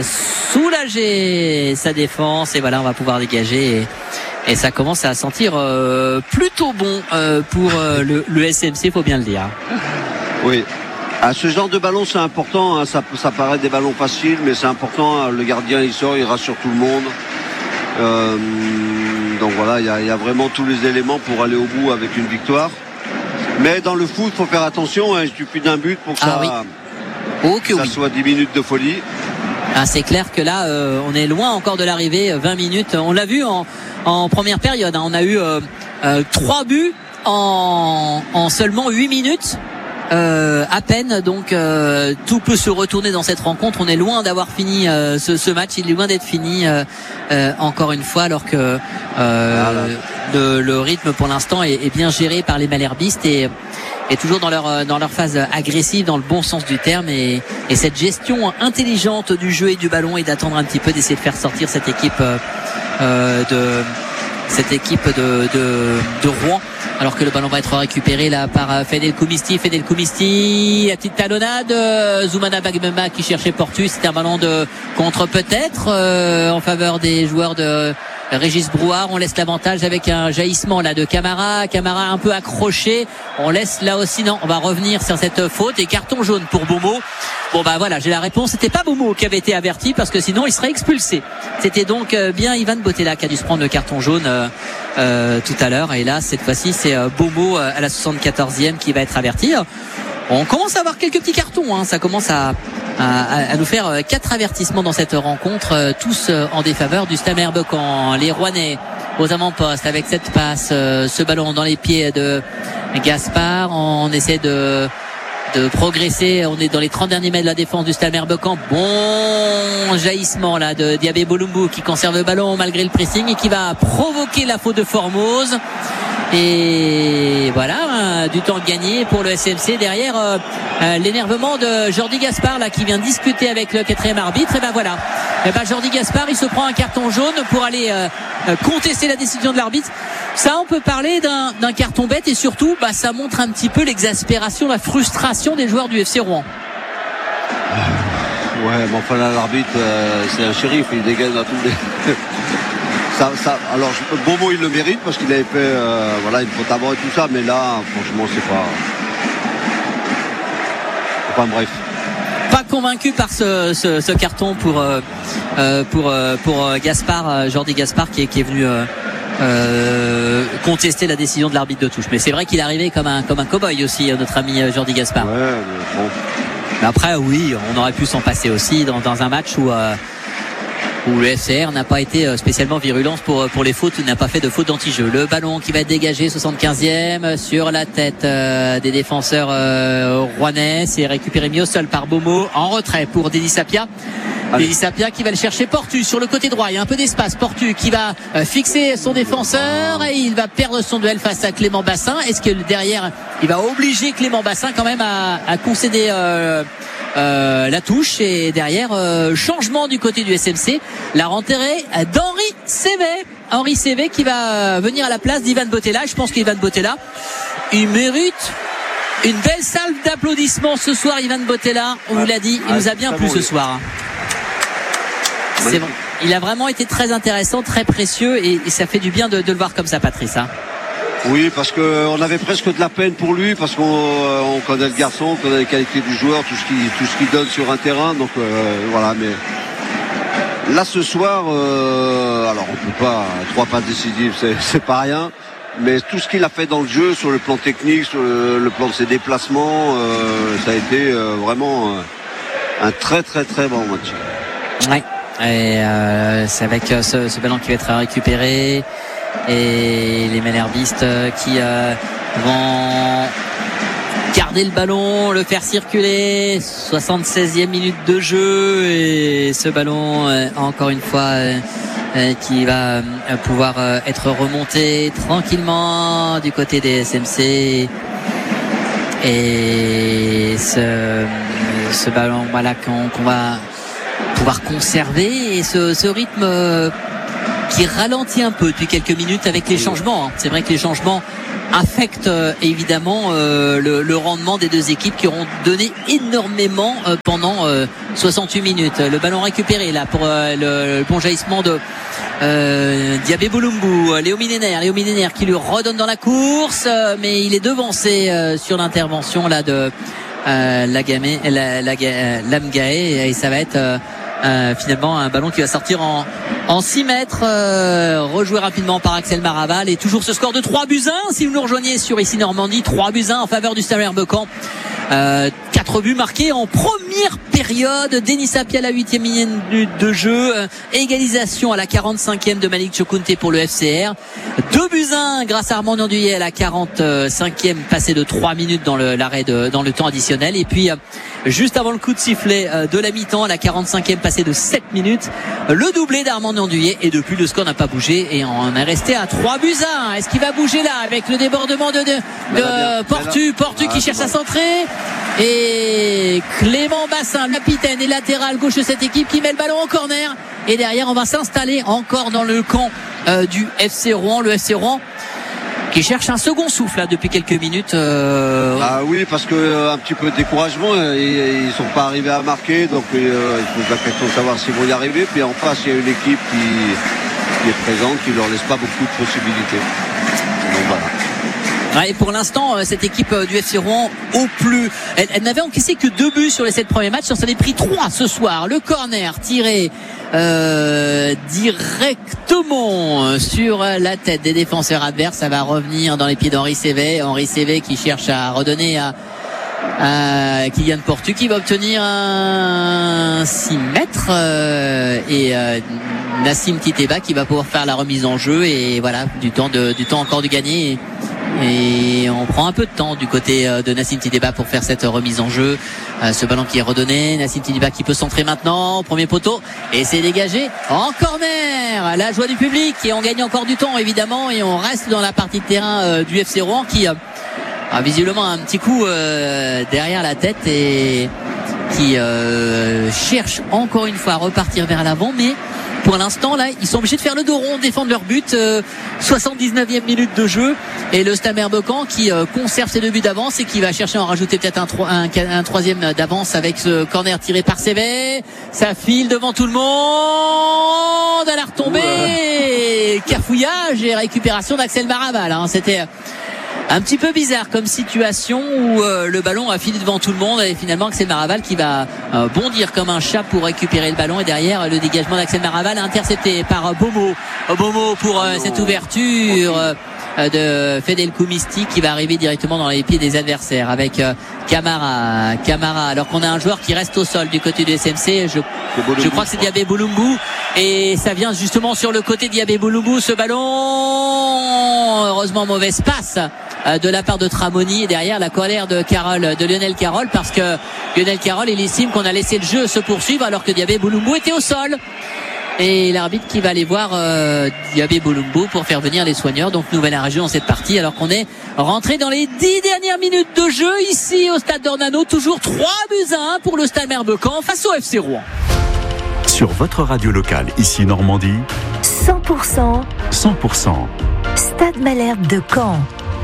soulager sa défense, et voilà, on va pouvoir dégager et, et ça commence à sentir euh, plutôt bon euh, pour euh, le, le S M C, faut bien le dire. Oui. Ah, ce genre de ballon c'est important, hein. ça, ça paraît des ballons faciles, mais c'est important, hein. Le gardien il sort, il rassure tout le monde, euh, donc voilà, il y a, y a vraiment tous les éléments pour aller au bout avec une victoire. Mais dans le foot il faut faire attention, hein. Il suffit d'un but pour que ah, ça, oui. oh, que ça oui. soit dix minutes de folie. Ah, c'est clair que là euh, on est loin encore de l'arrivée. Vingt minutes, on l'a vu en, en première période, hein. On a eu euh, euh, trois buts en, en seulement huit minutes. Euh, à peine, donc euh, tout peut se retourner dans cette rencontre. On est loin d'avoir fini euh, ce, ce match, il est loin d'être fini euh, euh, encore une fois, alors que euh, le, le rythme pour l'instant est, est bien géré par les malherbistes et, et toujours dans leur dans leur phase agressive, dans le bon sens du terme, et, et cette gestion intelligente du jeu et du ballon, et d'attendre un petit peu, d'essayer de faire sortir cette équipe euh, de cette équipe de, de, de Rouen, alors que le ballon va être récupéré là par Fedel Koumisti. Fedel Koumisti, la petite talonnade, Zoumana Bagmema qui cherchait Portu. C'était un ballon de contre peut-être euh, en faveur des joueurs de Régis Brouard. On laisse l'avantage avec un jaillissement là de Camara. Camara un peu accroché. On laisse là aussi, non, on va revenir sur cette faute et carton jaune pour Bomo. Bon bah voilà, j'ai la réponse. C'était pas Bomo qui avait été averti, parce que sinon il serait expulsé. C'était donc bien Ivan Bottella qui a dû se prendre le carton jaune euh, euh, tout à l'heure. Et là cette fois-ci c'est euh, Bomo euh, à la soixante-quatorzième qui va être averti. On commence à avoir quelques petits cartons, hein. Ça commence à, à, à nous faire euh, quatre avertissements dans cette rencontre, euh, tous euh, en défaveur du Stade Malherbe-Caen. Les Rouennais aux avant-postes avec cette passe, euh, ce ballon dans les pieds de Gaspard. On essaie de de progresser, on est dans les trente derniers mètres de la défense du Stade Malherbe-Caen. Bon jaillissement là de Diabé Bolumbu qui conserve le ballon malgré le pressing et qui va provoquer la faute de Formose. Et voilà, hein, du temps gagné pour le S M C derrière euh, euh, l'énervement de Jordi Gaspard là qui vient discuter avec le quatrième arbitre. Et ben voilà, et ben Jordi Gaspard il se prend un carton jaune pour aller euh, euh, contester la décision de l'arbitre. Ça, on peut parler d'un, d'un carton bête, et surtout bah, ça montre un petit peu l'exaspération, la frustration des joueurs du F C Rouen. Ouais, mais enfin là l'arbitre euh, c'est un shérif, il dégage à tous les Ça, ça, alors Bomo il le mérite parce qu'il avait fait euh, voilà, une faute avant et tout ça, mais là franchement c'est pas enfin bref, pas convaincu par ce, ce, ce carton pour euh, pour pour Gaspard, Jordi Gaspard qui est, qui est venu euh, euh, contester la décision de l'arbitre de touche. Mais c'est vrai qu'il est arrivé comme un comme un cow-boy aussi, notre ami Jordi Gaspard. Ouais, mais bon. Mais après oui, on aurait pu s'en passer aussi dans, dans un match où euh, où le F C R n'a pas été spécialement virulent pour, pour les fautes, n'a pas fait de faute d'anti-jeu. Le ballon qui va être dégagé, soixante-quinzième, sur la tête euh, des défenseurs euh, rouennais. C'est récupéré mis au sol par Bomo, en retrait pour Dédi Sapia. Dédi Sapia qui va le chercher, Portu sur le côté droit, il y a un peu d'espace. Portu qui va euh, fixer son défenseur et il va perdre son duel face à Clément Bassin. Est-ce que derrière il va obliger Clément Bassin quand même à, à concéder euh, Euh, la touche, et derrière euh, changement du côté du S M C, la rentrée d'Henri Sévet. Henri Sévet qui va venir à la place d'Ivan Bottella. Je pense qu'Ivan Bottella il mérite une belle salve d'applaudissements ce soir. Ivan Bottella, on vous l'a dit, il nous a bien plu ce soir. C'est bon. Il a vraiment été très intéressant, très précieux, et, et ça fait du bien de, de le voir comme ça, Patrice, hein. Oui, parce qu'on avait presque de la peine pour lui, parce qu'on on connaît le garçon, on connaît les qualités du joueur, tout ce qu'il tout ce qu'il donne sur un terrain. Donc euh, voilà, mais là ce soir, euh, alors on peut pas, trois passes décisives, c'est, c'est pas rien, mais tout ce qu'il a fait dans le jeu, sur le plan technique, sur le, le plan de ses déplacements, euh, ça a été euh, vraiment euh, un très très très bon match. Ouais, et euh, c'est avec euh, ce, ce ballon qui va être récupéré. Et les malherbistes qui euh, vont garder le ballon, le faire circuler. Soixante-seizième minute de jeu, et ce ballon euh, encore une fois euh, euh, qui va euh, pouvoir euh, être remonté tranquillement du côté des S M C. Et ce, ce ballon voilà, qu'on, qu'on va pouvoir conserver, et ce, ce rythme euh, qui ralentit un peu depuis quelques minutes avec les changements. Hein. C'est vrai que les changements affectent euh, évidemment euh, le, le rendement des deux équipes qui auront donné énormément euh, pendant euh, soixante-huit minutes. Le ballon récupéré là pour euh, le, le bon jaillissement de euh, Diabé Boulumbu. Léo Minener, Léo Minener qui lui redonne dans la course, euh, mais il est devancé euh, sur l'intervention là de euh, Lagamé, la, la, la, Lamgaé, et ça va être euh, Euh, finalement un ballon qui va sortir en, en six mètres, euh, rejoué rapidement par Axel Maraval, et toujours ce score de trois buts à un si vous nous rejoignez sur Ici Normandie. Trois buts à un en faveur du Stade Malherbe-Caen. Euh, quatre buts marqués en première période. Denis Sapia à la huitième minute de jeu, euh, égalisation à la quarante-cinquième de Malik Chokounté pour le F C R. Deux buts à un grâce à Armand Nandouillet à la quarante-cinquième, passé de trois minutes dans le, l'arrêt de, dans le temps additionnel. Et puis euh, juste avant le coup de sifflet euh, de la mi-temps, à la quarante-cinquième, passé de sept minutes, le doublé d'Armand Nandouillet, et depuis le score n'a pas bougé et on est resté à trois buts à un. Est-ce qu'il va bouger là avec le débordement de, de, de Portu, Portu qui cherche à centrer, et Clément Bassin, le capitaine et latéral gauche de cette équipe, qui met le ballon en corner, et derrière on va s'installer encore dans le camp euh, du F C Rouen. Le F C Rouen qui cherche un second souffle là depuis quelques minutes. Euh... Ah oui, parce que euh, un petit peu de découragement, euh, ils, ils sont pas arrivés à marquer, donc euh, il pose la question de savoir s'ils vont y arriver. Puis en face, il y a une équipe qui, qui est présente, qui leur laisse pas beaucoup de possibilités. Donc voilà. Ouais, et pour l'instant, cette équipe du F C Rouen, au plus, elle, elle n'avait encaissé que deux buts sur les sept premiers matchs. Ça en a pris trois ce soir. Le corner tiré euh, directement sur la tête des défenseurs adverses. Ça va revenir dans les pieds d'Henri Sévet. Henri Sévet qui cherche à redonner à, à Kylian Portu, qui va obtenir un six mètres, euh, et euh, Nassim Titeba qui va pouvoir faire la remise en jeu. Et voilà, du temps, de, du temps encore de gagner. Et, Et on prend un peu de temps du côté de Nassim Titeba pour faire cette remise en jeu. Euh, ce ballon qui est redonné, Nassim Titeba qui peut centrer maintenant au premier poteau, et c'est dégagé en corner. La joie du public, et on gagne encore du temps évidemment, et on reste dans la partie de terrain euh, du F C Rouen qui euh, a visiblement un petit coup euh, derrière la tête, et qui euh, cherche encore une fois à repartir vers l'avant, mais pour l'instant là ils sont obligés de faire le dos rond, défendre leur but. euh, soixante-dix-neuvième minute de jeu, et le Stade Malherbe-Caen qui euh, conserve ses deux buts d'avance et qui va chercher à en rajouter peut-être un, un, un troisième d'avance avec ce corner tiré par Sévet. Ça file devant tout le monde à la retombée, cafouillage et récupération d'Axel Maraval, hein. C'était un petit peu bizarre comme situation où euh, le ballon a filé devant tout le monde, et finalement Axel Maraval qui va euh, bondir comme un chat pour récupérer le ballon, et derrière le dégagement d'Axel Maraval intercepté par euh, Bomo Bomo pour euh, cette ouverture euh, de Fedel Koumisti qui va arriver directement dans les pieds des adversaires avec euh, Camara Camara alors qu'on a un joueur qui reste au sol du côté du S M C. Je, je crois que c'est Diabé Boulumbu, et ça vient justement sur le côté de Diabé Boulumbu, ce ballon. Heureusement, mauvaise passe de la part de Tramoni, et derrière la colère de Carole, de Lionel Carole, parce que Lionel Carole, il estime qu'on a laissé le jeu se poursuivre alors que Diabé Boulumbu était au sol, et l'arbitre qui va aller voir euh, Diabé Boulumbu pour faire venir les soigneurs. Donc nouvelle arrêt dans cette partie, alors qu'on est rentré dans les dix dernières minutes de jeu ici au stade d'Ornano. Toujours trois buts à un pour le Stade Malherbe-Caen face au F C Rouen. Sur votre radio locale, ici Normandie, cent pour cent cent pour cent Stade Malherbe de Caen.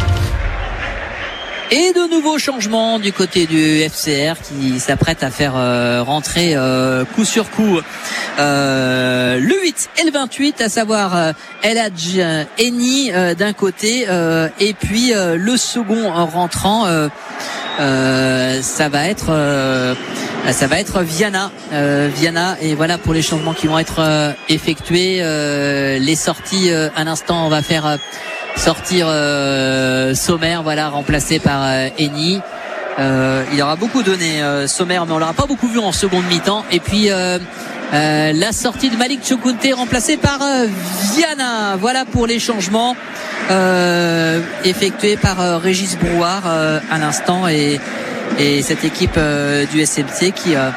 Et de nouveaux changements du côté du F C R qui s'apprête à faire euh, rentrer euh, coup sur coup euh, le huit et le vingt-huit, à savoir euh, El Hadj Eni euh, d'un côté, euh, et puis euh, le second rentrant euh, euh, ça va être euh, ça va être Viana euh, Viana et voilà pour les changements qui vont être euh, effectués. Euh, les sorties, euh, un instant on va faire euh, sortir euh, Sommer, voilà, remplacé par euh, Eni. Euh, il aura beaucoup donné euh, Sommer, mais on l'aura pas beaucoup vu en seconde mi-temps. Et puis euh, euh, la sortie de Malik Chokounté remplacé par euh, Viana. Voilà pour les changements euh, effectués par euh, Régis Brouard euh, à l'instant, et, et cette équipe euh, du S M C qui euh,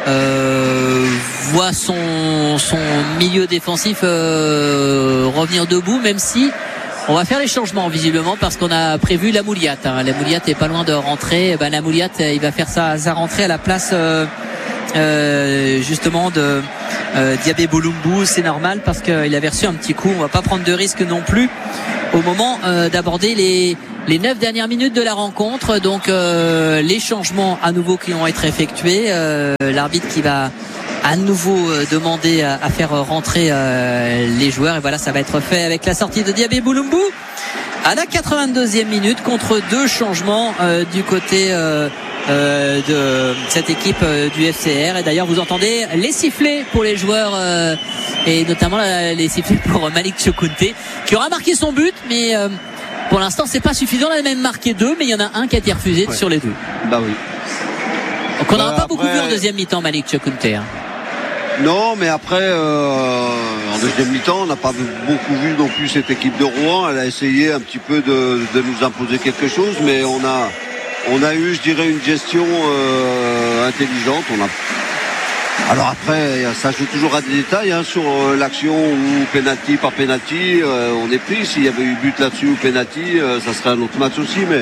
euh, voit son, son milieu défensif euh, revenir debout, même si on va faire les changements visiblement parce qu'on a prévu la Mouliate. Hein. La Mouliate est pas loin de rentrer. Ben, la Mouliate, il va faire sa, sa rentrée à la place euh, euh, justement de euh, Diabé Bolumbu. C'est normal parce qu'il avait reçu un petit coup. On va pas prendre de risque non plus au moment euh, d'aborder les les neuf dernières minutes de la rencontre. Donc euh, les changements à nouveau qui vont être effectués. Euh, l'arbitre qui va à nouveau demander à, à faire rentrer euh, les joueurs, et voilà, ça va être fait avec la sortie de Diabé Bolumbu à la quatre-vingt-deuxième minute contre deux changements euh, du côté euh, euh, de cette équipe euh, du F C R. Et d'ailleurs vous entendez les sifflets pour les joueurs euh, et notamment la, les sifflets pour Malik Chokunte qui aura marqué son but, mais euh, pour l'instant c'est pas suffisant. On a même marqué deux, mais il y en a un qui a été refusé ouais. sur les deux. Bah oui. Donc on n'aura pas après... beaucoup vu en deuxième mi-temps Malik Chokunte. Hein. Non, mais après, euh, en deuxième mi-temps, on n'a pas beaucoup vu non plus cette équipe de Rouen. Elle a essayé un petit peu de, de nous imposer quelque chose, mais on a, on a eu, je dirais, une gestion euh, intelligente. On a... Alors après, ça joue toujours à des détails hein, sur euh, l'action ou penalty par penalty. Euh, on est pris. S'il y avait eu but là-dessus ou penalty, euh, ça serait un autre match aussi, mais.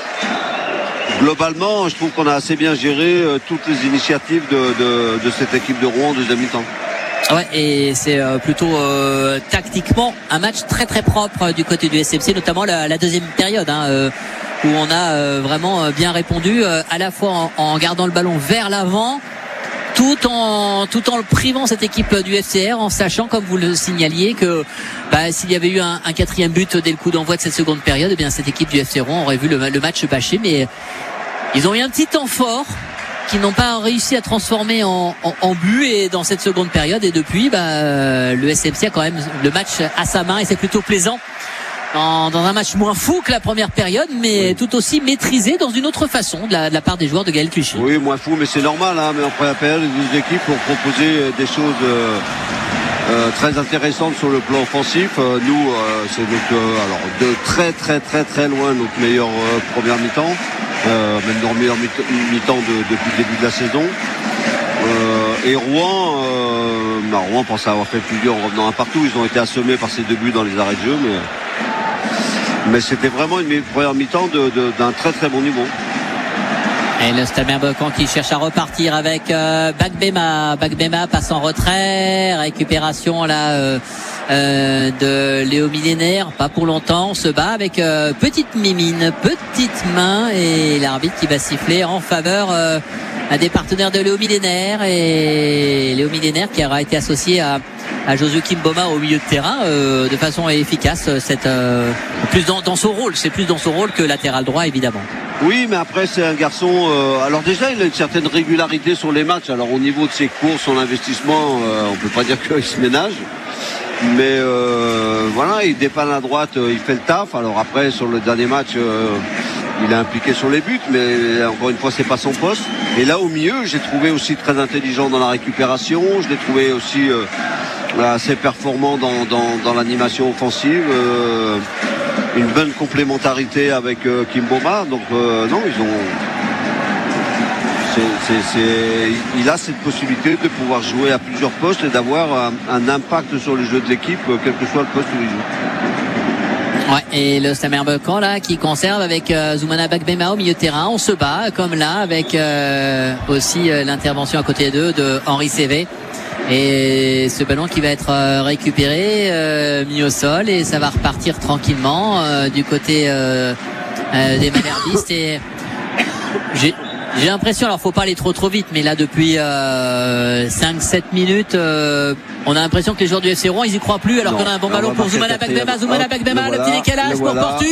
Globalement, je trouve qu'on a assez bien géré euh, toutes les initiatives de, de, de cette équipe de Rouen en deuxième mi-temps. Ouais, et c'est euh, plutôt euh, tactiquement un match très très propre euh, du côté du S M C, notamment la, la deuxième période hein, euh, où on a euh, vraiment bien répondu euh, à la fois en, en gardant le ballon vers l'avant, tout en tout en le privant cette équipe du F C R, en sachant, comme vous le signaliez, que bah, s'il y avait eu un, un quatrième but dès le coup d'envoi de cette seconde période, eh bien cette équipe du F C Rouen aurait vu le, le match bâché. Mais ils ont eu un petit temps fort qu'ils n'ont pas réussi à transformer en, en, en but, et dans cette seconde période, et depuis bah, le S M C a quand même le match à sa main, et c'est plutôt plaisant. Dans, dans un match moins fou que la première période, mais oui. tout aussi maîtrisé dans une autre façon de la, de la part des joueurs de Gaël Clichy. Oui, moins fou, mais c'est normal. Hein, mais en première période, les deux équipes ont proposé des choses euh, euh, très intéressantes sur le plan offensif. Euh, nous, euh, c'est notre, euh, alors de très très très très loin notre meilleure euh, première mi-temps, euh, même notre meilleure mi-temps de, depuis le début de la saison. Euh, et Rouen, euh, bah, Rouen pense avoir fait plus dur en revenant un partout. Ils ont été assommés par ces deux buts dans les arrêts de jeu, mais Mais c'était vraiment une première mi-temps de, de, d'un très très bon niveau. Et le Stade Malherbe-Caen qui cherche à repartir avec euh, Bagbema. Bagbema passe en retrait. Récupération là euh, euh, de Léo Millénaire. Pas pour longtemps. On se bat avec euh, petite mimine, petite main. Et l'arbitre qui va siffler en faveur euh, à des partenaires de Léo Millénaire. Et Léo Millénaire qui aura été associé à à Josué Kimboma au milieu de terrain euh, de façon efficace, cette, euh, plus dans, dans son rôle, c'est plus dans son rôle que latéral droit évidemment. Oui, mais après c'est un garçon euh, alors déjà il a une certaine régularité sur les matchs. Alors au niveau de ses courses, son investissement, euh, on peut pas dire qu'il se ménage, mais euh, voilà, il dépanne à droite, euh, il fait le taf. Alors après sur le dernier match euh, il est impliqué sur les buts, mais encore une fois c'est pas son poste. Et là au milieu, j'ai trouvé aussi très intelligent dans la récupération, je l'ai trouvé aussi euh, assez performant dans, dans, dans l'animation offensive, euh, une bonne complémentarité avec euh, Kimboma. Donc euh, non, ils ont c'est, c'est, c'est... il a cette possibilité de pouvoir jouer à plusieurs postes et d'avoir un, un impact sur le jeu de l'équipe, quel que soit le poste où il joue. Ouais, et le Stade Malherbe-Caen là qui conserve avec euh, Zoumana Bagbema au milieu de terrain. On se bat comme là avec euh, aussi euh, l'intervention à côté d'eux de Henri Cévé. Et ce ballon qui va être euh, récupéré, euh, mis au sol, et ça va repartir tranquillement euh, du côté euh, euh, des Malherbistes. Et j'ai, j'ai l'impression, alors faut pas aller trop trop vite, mais là depuis euh, cinq sept minutes, euh, on a l'impression que les joueurs du F C Rouen ils y croient plus, alors non, qu'on a un bon ballon pour Zoumana Bagbema. Zoumana Bagbema, le, le petit décalage pour Portu,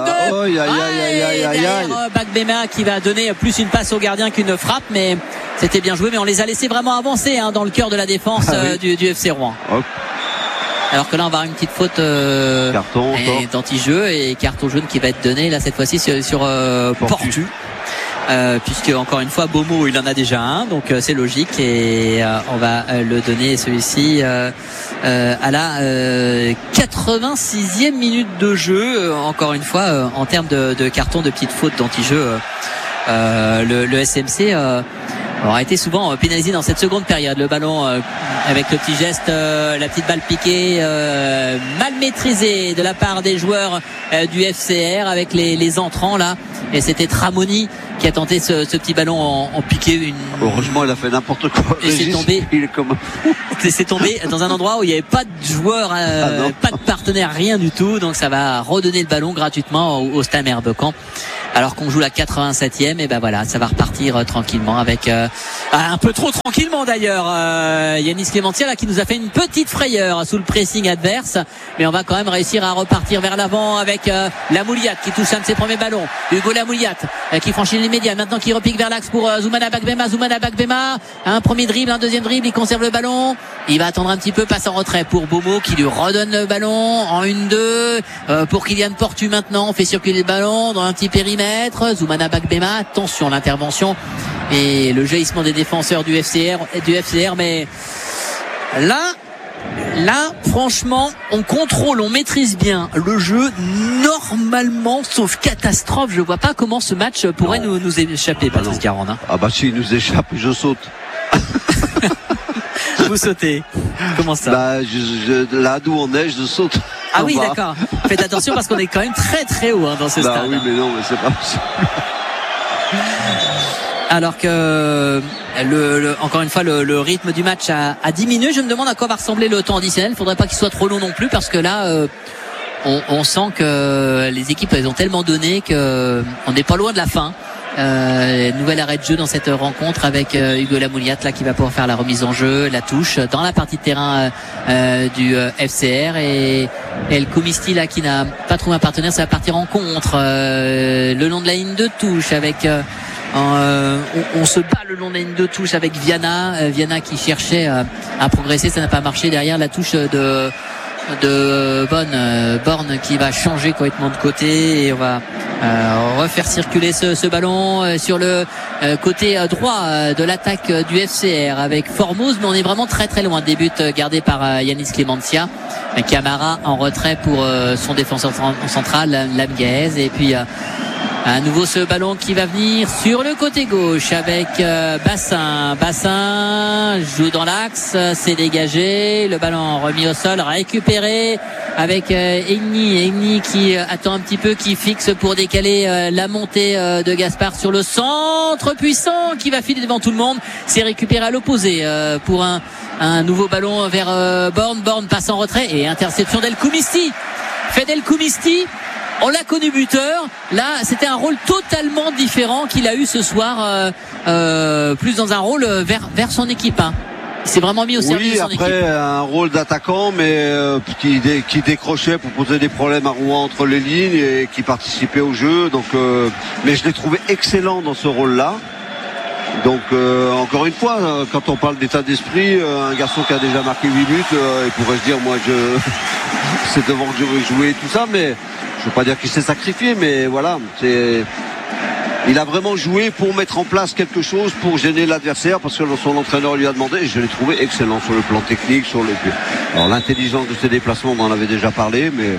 Bagbema qui va donner plus une passe au gardien qu'une frappe, mais c'était bien joué, mais on les a laissés vraiment avancer hein, dans le cœur de la défense ah, euh, oui. du, du F C Rouen. Hop. Alors que là on va avoir une petite faute euh, carton, et, d'anti-jeu et carton jaune qui va être donné là cette fois-ci sur, sur euh, Portu. Portu. Euh, puisque encore une fois Beaumont il en a déjà un, donc euh, c'est logique, et euh, on va euh, le donner celui-ci euh, euh, à la euh, quatre-vingt-sixième minute de jeu, euh, encore une fois euh, en termes de, de carton, de petites fautes d'anti-jeu, euh, euh, le, le S M C euh, aura été souvent pénalisé dans cette seconde période. Le ballon euh, avec le petit geste, euh, la petite balle piquée, euh, mal maîtrisée de la part des joueurs euh, du F C R avec les, les entrants là. Et c'était Tramoni qui a tenté ce, ce petit ballon en, en piqué. Une... Heureusement, il a fait n'importe quoi. Et c'est tombé. Il est comme c'est tombé dans un endroit où il n'y avait pas de joueur, euh, ah pas de partenaire, rien du tout. Donc ça va redonner le ballon gratuitement au, au Stade Malherbe de Caen. Alors qu'on joue la quatre-vingt-septième, et ben voilà, ça va repartir euh, tranquillement avec euh, un peu trop tranquillement d'ailleurs. Euh, Yanis Clémentia là qui nous a fait une petite frayeur sous le pressing adverse, mais on va quand même réussir à repartir vers l'avant avec euh, Lamouliat qui touche un de ses premiers ballons. Hugo Lamouliat euh, qui franchit les médias, maintenant qui repique vers l'axe pour euh, Zoumana Bakbema. Zoumana Bakbema, un premier dribble, un deuxième dribble, il conserve le ballon. Il va attendre un petit peu, passe en retrait pour Bomo qui lui redonne le ballon en une deux euh, pour Kylian Portu maintenant. On fait circuler le ballon dans un petit périmètre. Zoumana Bakbema, attention l'intervention et le jaillissement des défenseurs du F C R, du F C R, mais là, là, franchement, on contrôle, on maîtrise bien le jeu normalement, sauf catastrophe. Je vois pas comment ce match pourrait nous, nous échapper, Patrice ah Garande. Hein. Ah bah si il nous échappe, je saute. Vous sautez. Comment ça? Bah je, je, là d'où on est, je saute. Ah oui, d'accord. Faites attention parce qu'on est quand même très très haut hein, dans ce bah stade. Oui, mais non, mais c'est pas possible. Alors que le, le, encore une fois le, le rythme du match a, a diminué. Je me demande à quoi va ressembler le temps additionnel. Il faudrait pas qu'il soit trop long non plus parce que là euh, on, on sent que les équipes elles ont tellement donné que on n'est pas loin de la fin. Euh, nouvel arrêt de jeu dans cette rencontre avec euh, Hugo Lamouliat là qui va pouvoir faire la remise en jeu, la touche dans la partie de terrain euh, du euh, F C R et El Koumisti là qui n'a pas trouvé un partenaire, ça va partir en contre euh, le long de la ligne de touche avec euh, euh, on, on se bat le long de la ligne de touche avec Viana euh, Viana qui cherchait euh, à progresser, ça n'a pas marché. Derrière la touche de de Bonne euh, Borne qui va changer complètement de côté et on va euh, refaire circuler ce, ce ballon euh, sur le euh, côté euh, droit euh, de l'attaque euh, du F C R avec Formose, mais on est vraiment très très loin des buts euh, gardés par euh, Yanis Clémentia. Camara en retrait pour euh, son défenseur central Lamguez et puis euh, à nouveau ce ballon qui va venir sur le côté gauche avec euh, Bassin. Bassin joue dans l'axe, c'est dégagé. Le ballon remis au sol, récupéré avec euh, Egni. Egni qui euh, attend un petit peu, qui fixe pour décaler euh, la montée euh, de Gaspard sur le centre puissant qui va filer devant tout le monde. C'est récupéré à l'opposé euh, pour un, un nouveau ballon vers euh, Borne. Borne passe en retrait et interception d'El Koumisti. Fait d'El Koumisti. On l'a connu buteur. Là, c'était un rôle totalement différent qu'il a eu ce soir, euh, euh, plus dans un rôle vers vers son équipe. Hein. Il s'est vraiment mis au service oui, de son après, équipe. Un rôle d'attaquant, mais euh, qui, dé, qui décrochait pour poser des problèmes à Rouen entre les lignes et qui participait au jeu. Donc, euh, mais je l'ai trouvé excellent dans ce rôle-là. Donc euh, encore une fois, euh, quand on parle d'état d'esprit, euh, un garçon qui a déjà marqué huit buts, euh, il pourrait se dire moi je c'est devant que je veux jouer et tout ça, mais je veux pas dire qu'il s'est sacrifié, mais voilà, c'est il a vraiment joué pour mettre en place quelque chose pour gêner l'adversaire parce que son entraîneur lui a demandé et je l'ai trouvé excellent sur le plan technique, sur le alors l'intelligence de ses déplacements, on en avait déjà parlé, mais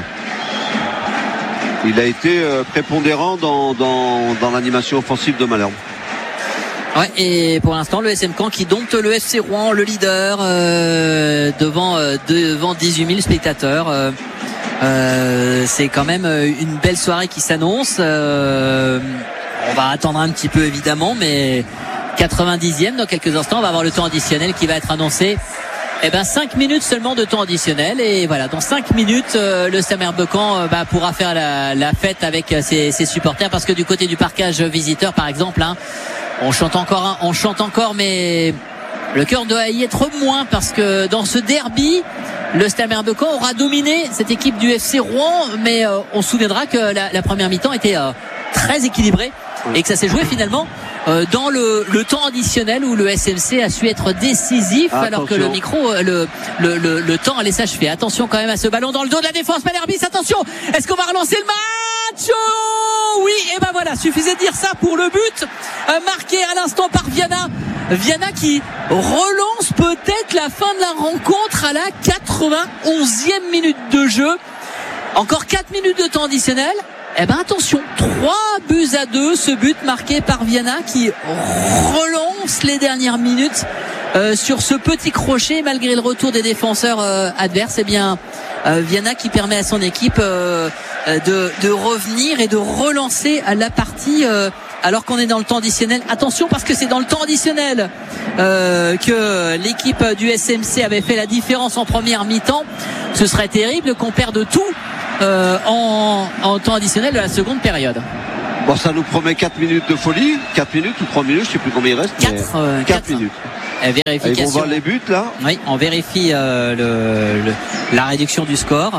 il a été euh, prépondérant dans, dans, dans l'animation offensive de Malherbe. Ouais, et pour l'instant le S M Caen qui dompte le F C Rouen, le leader euh, devant euh, devant dix-huit mille spectateurs. Euh, euh, c'est quand même une belle soirée qui s'annonce. Euh, on va attendre un petit peu évidemment, mais quatre-vingt-dixième dans quelques instants, on va avoir le temps additionnel qui va être annoncé. Eh ben cinq minutes seulement de temps additionnel et voilà, dans cinq minutes euh, le Stade Malherbe de Caen euh, bah, pourra faire la, la fête avec ses, ses supporters parce que du côté du parquage visiteur par exemple, hein, on chante encore, hein, on chante encore, mais le cœur doit y être moins parce que dans ce derby, le Stade Malherbe de Caen aura dominé cette équipe du F C Rouen, mais euh, on se souviendra que la, la première mi-temps était euh, très équilibrée et que ça s'est joué finalement euh, dans le, le temps additionnel où le S M C a su être décisif. Attention. Alors que le micro, le, le, le, le temps allait s'achever. Attention quand même à ce ballon dans le dos de la défense malherbiste. Attention, est-ce qu'on va relancer le match? Oh oui, et ben voilà, suffisait de dire ça pour le but euh, marqué à l'instant par Viana. Viana qui relance peut-être la fin de la rencontre à la quatre-vingt-onzième minute de jeu. Encore quatre minutes de temps additionnel. Eh ben attention, trois buts à deux, ce but marqué par Viana qui relance relance les dernières minutes euh, sur ce petit crochet malgré le retour des défenseurs euh, adverses. Eh bien euh, Viana qui permet à son équipe euh, de, de revenir et de relancer la partie euh, alors qu'on est dans le temps additionnel. Attention parce que c'est dans le temps additionnel euh, que l'équipe du S M C avait fait la différence en première mi-temps. Ce serait terrible qu'on perde tout euh, en, en temps additionnel de la seconde période. Bon, ça nous promet quatre minutes de folie, quatre minutes ou trois minutes, je sais plus combien il reste. quatre, euh, quatre minutes. Vérification. Et on voit les buts là. Oui, on vérifie euh, le, le, la réduction du score.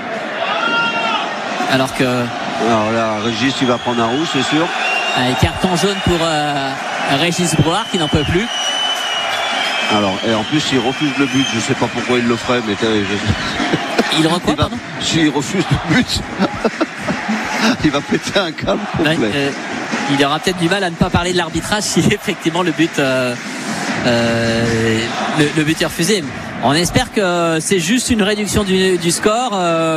Alors que. Alors là, Régis, il va prendre un rouge, c'est sûr. Un carton jaune pour euh, Régis Brouard qui n'en peut plus. Alors, et en plus, il refuse le but. Je sais pas pourquoi il le ferait, mais je... il reçoit, pardon. S'il refuse le but, il va péter un câble complet. Ouais, euh, il aura peut-être du mal à ne pas parler de l'arbitrage si effectivement le but, euh, euh, le, le but est refusé. On espère que c'est juste une réduction du, du score. Euh,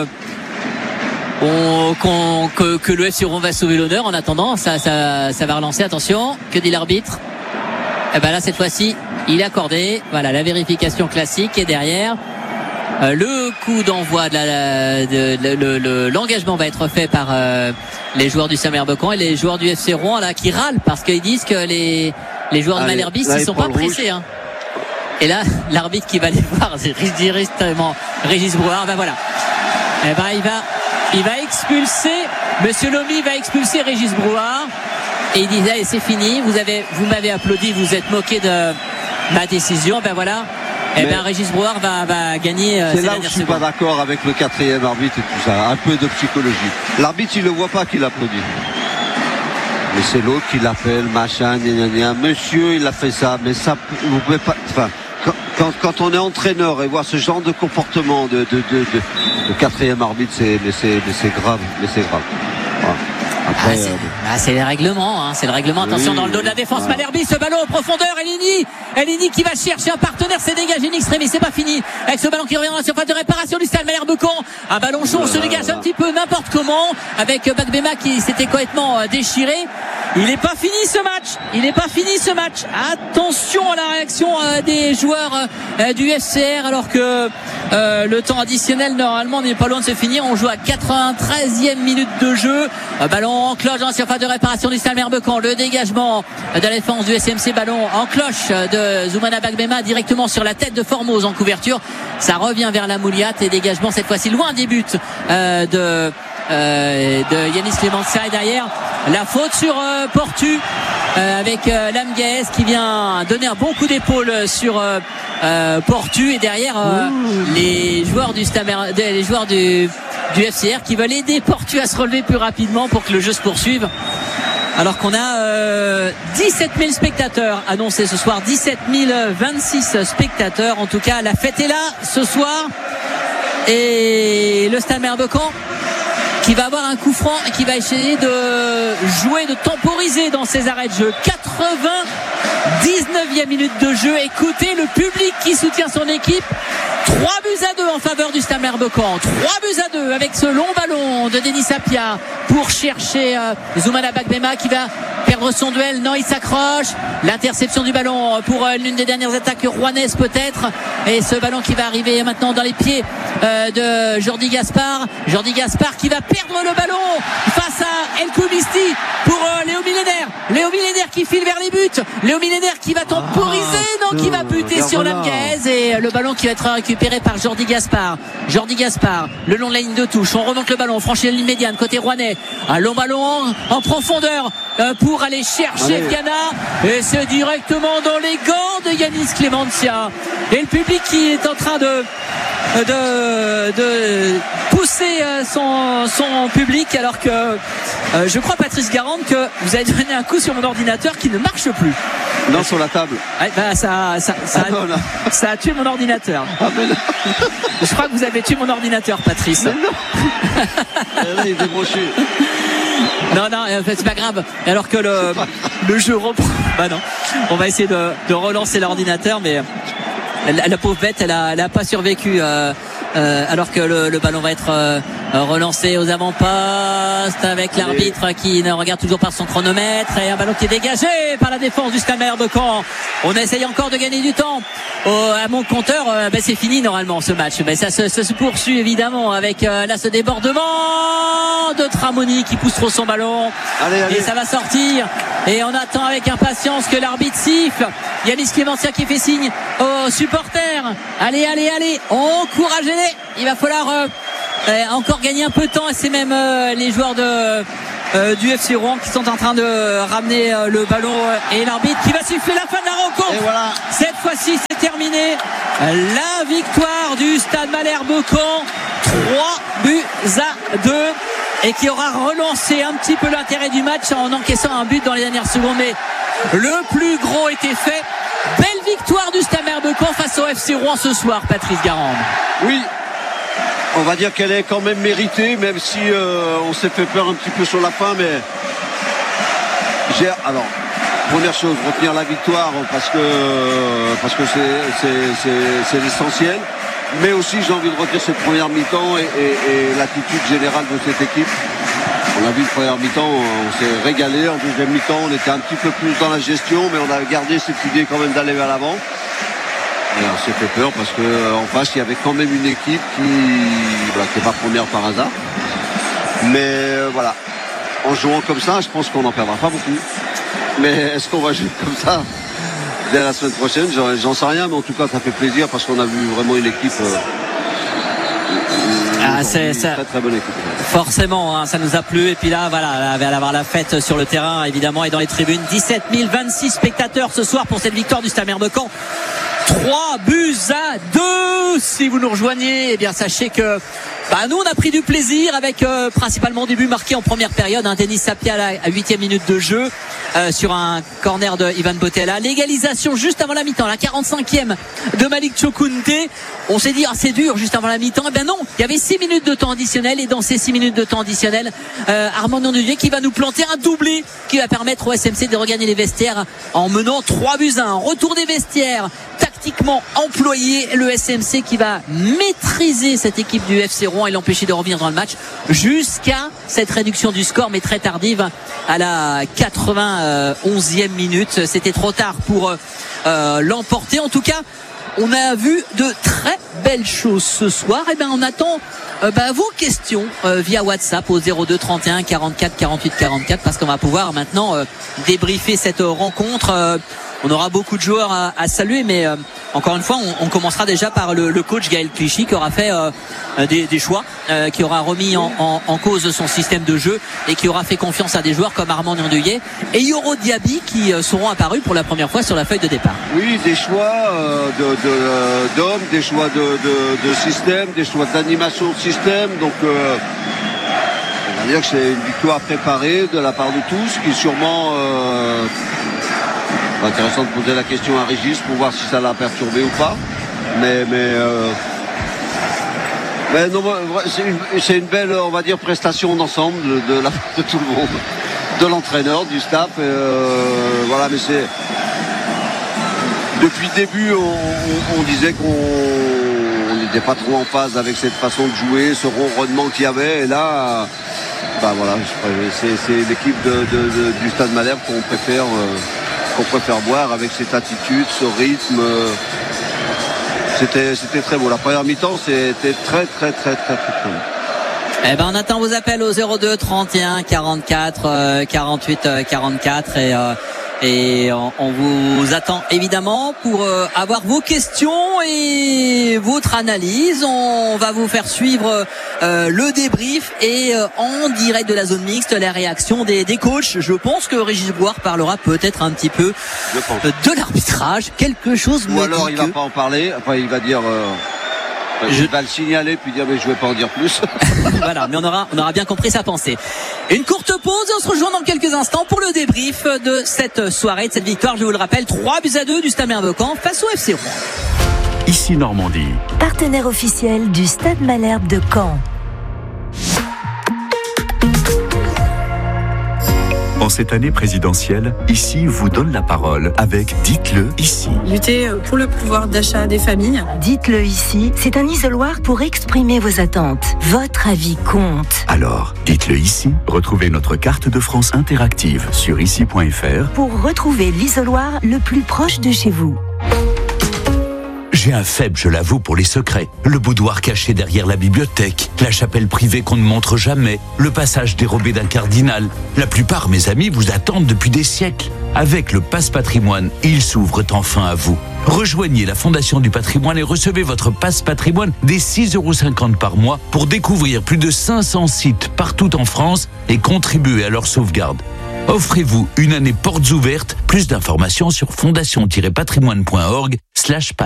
On, qu'on, que, que le F C Rouen va sauver l'honneur. En attendant, ça, ça, ça va relancer. Attention, que dit l'arbitre? Et ben là, cette fois-ci, il est accordé. Voilà, la vérification classique. Et derrière, euh, le coup d'envoi de la, de, de, de, de, l'engagement va être fait par euh, les joueurs du Saint-Merbecan et les joueurs du F C Rouen là qui râlent parce qu'ils disent que les, les joueurs Allez, de Malherbe ils sont pas pressés. Hein. Et là, l'arbitre qui va les voir, c'est directement Régis Brouard. Ben voilà. Et ben il va. Il va expulser, Monsieur Lomy va expulser Régis Brouard et il disait, c'est fini, vous avez, vous m'avez applaudi, vous êtes moqué de ma décision, ben voilà, et ben Régis Brouard va, va gagner. C'est là où je suis secondes. Pas d'accord avec le quatrième arbitre et tout ça, un peu de psychologie. L'arbitre il ne voit pas qu'il applaudit. Mais c'est l'autre qui l'appelle, machin, gna gna gna. Monsieur il a fait ça, mais ça, vous pouvez pas, enfin. Quand, quand on est entraîneur et voir ce genre de comportement de, de, de, de, de quatrième arbitre, c'est, mais c'est, mais c'est grave, mais c'est grave. Voilà. Après, ah, c'est, euh... ah, c'est les règlements, hein, c'est le règlement. Attention oui, dans le dos de la défense, ah. Malherbe, ce ballon en profondeur, Elini, Elini qui va chercher un partenaire, c'est dégagé, Nixtré, mais c'est pas fini. Avec ce ballon qui revient dans la surface de réparation du Stade Malherbe-Caen. Un ballon chaud, on se dégage un petit peu n'importe comment, avec Bagbema qui s'était complètement déchiré. Il n'est pas fini ce match. Il n'est pas fini ce match. Attention à la réaction euh, des joueurs euh, du F C R alors que euh, le temps additionnel normalement n'est pas loin de se finir. On joue à quatre-vingt-treizième minute de jeu. Euh, ballon en cloche dans la surface de réparation du Stade Malherbe-Caen. Le dégagement de la défense du S M C. Ballon en cloche de Zoumana Bagbema directement sur la tête de Formose en couverture. Ça revient vers la Mouliate et dégagement cette fois-ci loin des buts euh, de Euh, de Yanis Clémentia et derrière la faute sur euh, Portu euh, avec euh, Lamguez qui vient donner un bon coup d'épaule sur euh, euh, Portu et derrière euh, les joueurs du Stamer, les joueurs du, du F C R qui veulent aider Portu à se relever plus rapidement pour que le jeu se poursuive. Alors qu'on a euh, dix-sept mille spectateurs annoncés ce soir, dix-sept mille vingt-six spectateurs. En tout cas, la fête est là ce soir et le Stade Malherbe-Caen qui va avoir un coup franc et qui va essayer de jouer, de temporiser dans ses arrêts de jeu. quatre-vingt-dix-neuvième minute de jeu. Écoutez le public qui soutient son équipe. trois buts à deux en faveur du Stade Malherbe-Caen. trois buts à deux avec ce long ballon de Denis Sapia pour chercher euh, Zoumana Bagbema qui va perdre son duel. Non, il s'accroche. L'interception du ballon pour euh, l'une des dernières attaques rouennaises peut-être. Et ce ballon qui va arriver maintenant dans les pieds euh, de Jordi Gaspard. Jordi Gaspard qui va perdre le ballon face à El Koumisti pour euh, Léo Millénaire. Léo Millénaire qui file vers les buts. Léo Millénaire qui va temporiser, ah, non, qui va buter sur Lamguez. Et euh, le ballon qui va être récupéré par Jordi Gaspard. Jordi Gaspard, le long de la ligne de touche. On remonte le ballon, on franchit la ligne médiane côté rouennais. Un long ballon en, en profondeur euh, pour aller chercher Viana. Et c'est directement dans les gants de Yanis Clémentia. Et le public qui est en train de de, de pousser son, son public alors que euh, je crois Patrice Garande que vous avez donné un coup sur mon ordinateur qui ne marche plus. Non, sur la table. Ouais, bah, ça, ça, ça, ah, non, non. ça a tué mon ordinateur. Ah, mais non. Je crois que vous avez tué mon ordinateur, Patrice. Mais non. Là, il est débranché. Non, non, c'est pas grave. Alors que le, le jeu reprend. Bah non. On va essayer de, de relancer l'ordinateur, mais la, la pauvre bête, elle a, elle a pas survécu. Euh, euh, alors que le, le ballon va être euh, relancé aux avant-postes avec Allez. l'arbitre qui ne regarde toujours pas son chronomètre et un ballon qui est dégagé par la défense du Stade Malherbe de Caen. On essaye encore de gagner du temps. Au, à mon compteur, euh, ben c'est fini normalement ce match. Ben ça se, se poursuit évidemment avec euh, là ce débordement de Tramoni qui pousse trop son ballon. Allez, allez. Et ça va sortir. Et on attend avec impatience que l'arbitre siffle. Yanis Clémentia qui fait signe aux supporters. Allez, allez, allez. Encouragez-les. Il va falloir euh, euh, encore gagner un peu de temps. Et c'est même euh, les joueurs de euh, du F C Rouen qui sont en train de ramener euh, le ballon. Et l'arbitre qui va siffler la fin de la rencontre. Et voilà. Cette fois-ci, c'est terminé. La victoire du Stade Malherbe Caen. trois buts à deux. Et qui aura relancé un petit peu l'intérêt du match en encaissant un but dans les dernières secondes. Mais le plus gros était fait. Belle victoire du Stade Malherbe Caen face au F C Rouen ce soir, Patrice Garande. Oui, on va dire qu'elle est quand même méritée, même si euh, on s'est fait peur un petit peu sur la fin. Mais j'ai alors première chose, retenir la victoire parce que parce que c'est c'est, c'est, c'est l'essentiel. Mais aussi j'ai envie de retenir cette première mi-temps et, et, et l'attitude générale de cette équipe. On a vu le première mi-temps, on s'est régalé. En deuxième mi-temps, on était un petit peu plus dans la gestion, mais on a gardé cette idée quand même d'aller vers l'avant. Et on s'est fait peur parce qu'en face, il y avait quand même une équipe qui voilà, qui n'est pas première par hasard. Mais euh, voilà, en jouant comme ça, je pense qu'on n'en perdra pas beaucoup. Mais est-ce qu'on va jouer comme ça dès la semaine prochaine? J'en, j'en sais rien, mais en tout cas, ça fait plaisir parce qu'on a vu vraiment une équipe... Euh, Ah, c'est ça. Très très bonne équipe. Forcément, hein, ça nous a plu. Et puis là, voilà, elle va avoir la fête sur le terrain, évidemment, et dans les tribunes. dix-sept mille vingt-six spectateurs ce soir pour cette victoire du Stade Malherbe Caen. trois buts à deux. Si vous nous rejoignez, eh bien sachez que bah, nous on a pris du plaisir avec euh, principalement des buts marqués en première période. Un Denis Sapia à huitième minute de jeu euh, sur un corner de Ivan Botella. L'égalisation juste avant la mi-temps, la quarante-cinquième de Malik Chokounte. On s'est dit ah c'est dur juste avant la mi-temps. Eh bien non, il y avait six minutes de temps additionnel et dans ces six minutes de temps additionnel, euh, Armand Nonduvier qui va nous planter un doublé qui va permettre au S M C de regagner les vestiaires en menant trois buts à un. Retour des vestiaires. Tactiquement employé, le S M C qui va maîtriser cette équipe du F C Rouen et l'empêcher de revenir dans le match jusqu'à cette réduction du score, mais très tardive à la quatre-vingt-onzième minute. C'était trop tard pour euh, l'emporter. En tout cas, on a vu de très belles choses ce soir. Et ben on attend euh, bah, vos questions euh, via WhatsApp au zéro deux trente et un quarante-quatre quarante-huit quarante-quatre parce qu'on va pouvoir maintenant euh, débriefer cette euh, rencontre. Euh, On aura beaucoup de joueurs à, à saluer, mais euh, encore une fois, on, on commencera déjà par le, le coach Gaël Clichy qui aura fait euh, des, des choix, euh, qui aura remis en, en, en cause son système de jeu et qui aura fait confiance à des joueurs comme Armand Nandeuillet et Yoro Diaby qui euh, seront apparus pour la première fois sur la feuille de départ. Oui, des choix euh, de, de, euh, d'hommes, des choix de, de, de système, des choix d'animation de système. Donc, euh, on va dire que c'est une victoire préparée de la part de tous, qui sûrement... Euh, C'est intéressant de poser la question à Régis pour voir si ça l'a perturbé ou pas. Mais, mais, euh, mais non, c'est, une, c'est une belle, on va dire, prestation d'ensemble de, de, la, de tout le monde, de l'entraîneur, du staff. Et euh, voilà, mais c'est depuis le début, on, on, on disait qu'on n'était pas trop en phase avec cette façon de jouer, ce ronronnement qu'il y avait. Et là, bah voilà, c'est, c'est l'équipe de, de, de, du Stade Malherbe qu'on préfère. Euh, qu'on préfère voir avec cette attitude, ce rythme. C'était, c'était très beau. La première mi-temps, c'était très, très, très, très, très, très beau. Eh ben, on attend vos appels au zéro deux trente et un quarante-quatre quarante-huit quarante-quatre et euh, et on, on vous attend évidemment pour euh, avoir vos questions et votre analyse. On va vous faire suivre euh, le débrief et euh, en direct de la zone mixte les réactions des, des coachs. Je pense que Régis Boire parlera peut-être un petit peu de l'arbitrage, quelque chose. Ou alors il que... va pas en parler. Enfin, il va dire. Euh... Je vais le signaler puis dire mais je vais pas en dire plus. Voilà, mais on aura, on aura bien compris sa pensée. Une courte pause et on se rejoint dans quelques instants pour le débrief de cette soirée, de cette victoire. Je vous le rappelle, trois buts à deux du Stade Malherbe Caen face au F C Rouen. Ici Normandie. Partenaire officiel du Stade Malherbe de Caen. En cette année présidentielle, ici vous donne la parole avec Dites-le ici. Lutter pour le pouvoir d'achat des familles. Dites-le ici, c'est un isoloir pour exprimer vos attentes. Votre avis compte. Alors, dites-le ici. Retrouvez notre carte de France interactive sur ici point f r pour retrouver l'isoloir le plus proche de chez vous. J'ai un faible, je l'avoue, pour les secrets. Le boudoir caché derrière la bibliothèque, la chapelle privée qu'on ne montre jamais, le passage dérobé d'un cardinal. La plupart, mes amis, vous attendent depuis des siècles. Avec le Passe Patrimoine, ils s'ouvrent enfin à vous. Rejoignez la Fondation du Patrimoine et recevez votre Passe Patrimoine dès six euros cinquante par mois pour découvrir plus de cinq cents sites partout en France et contribuer à leur sauvegarde. Offrez-vous une année portes ouvertes. Plus d'informations sur fondation tiret patrimoine point org slash pass.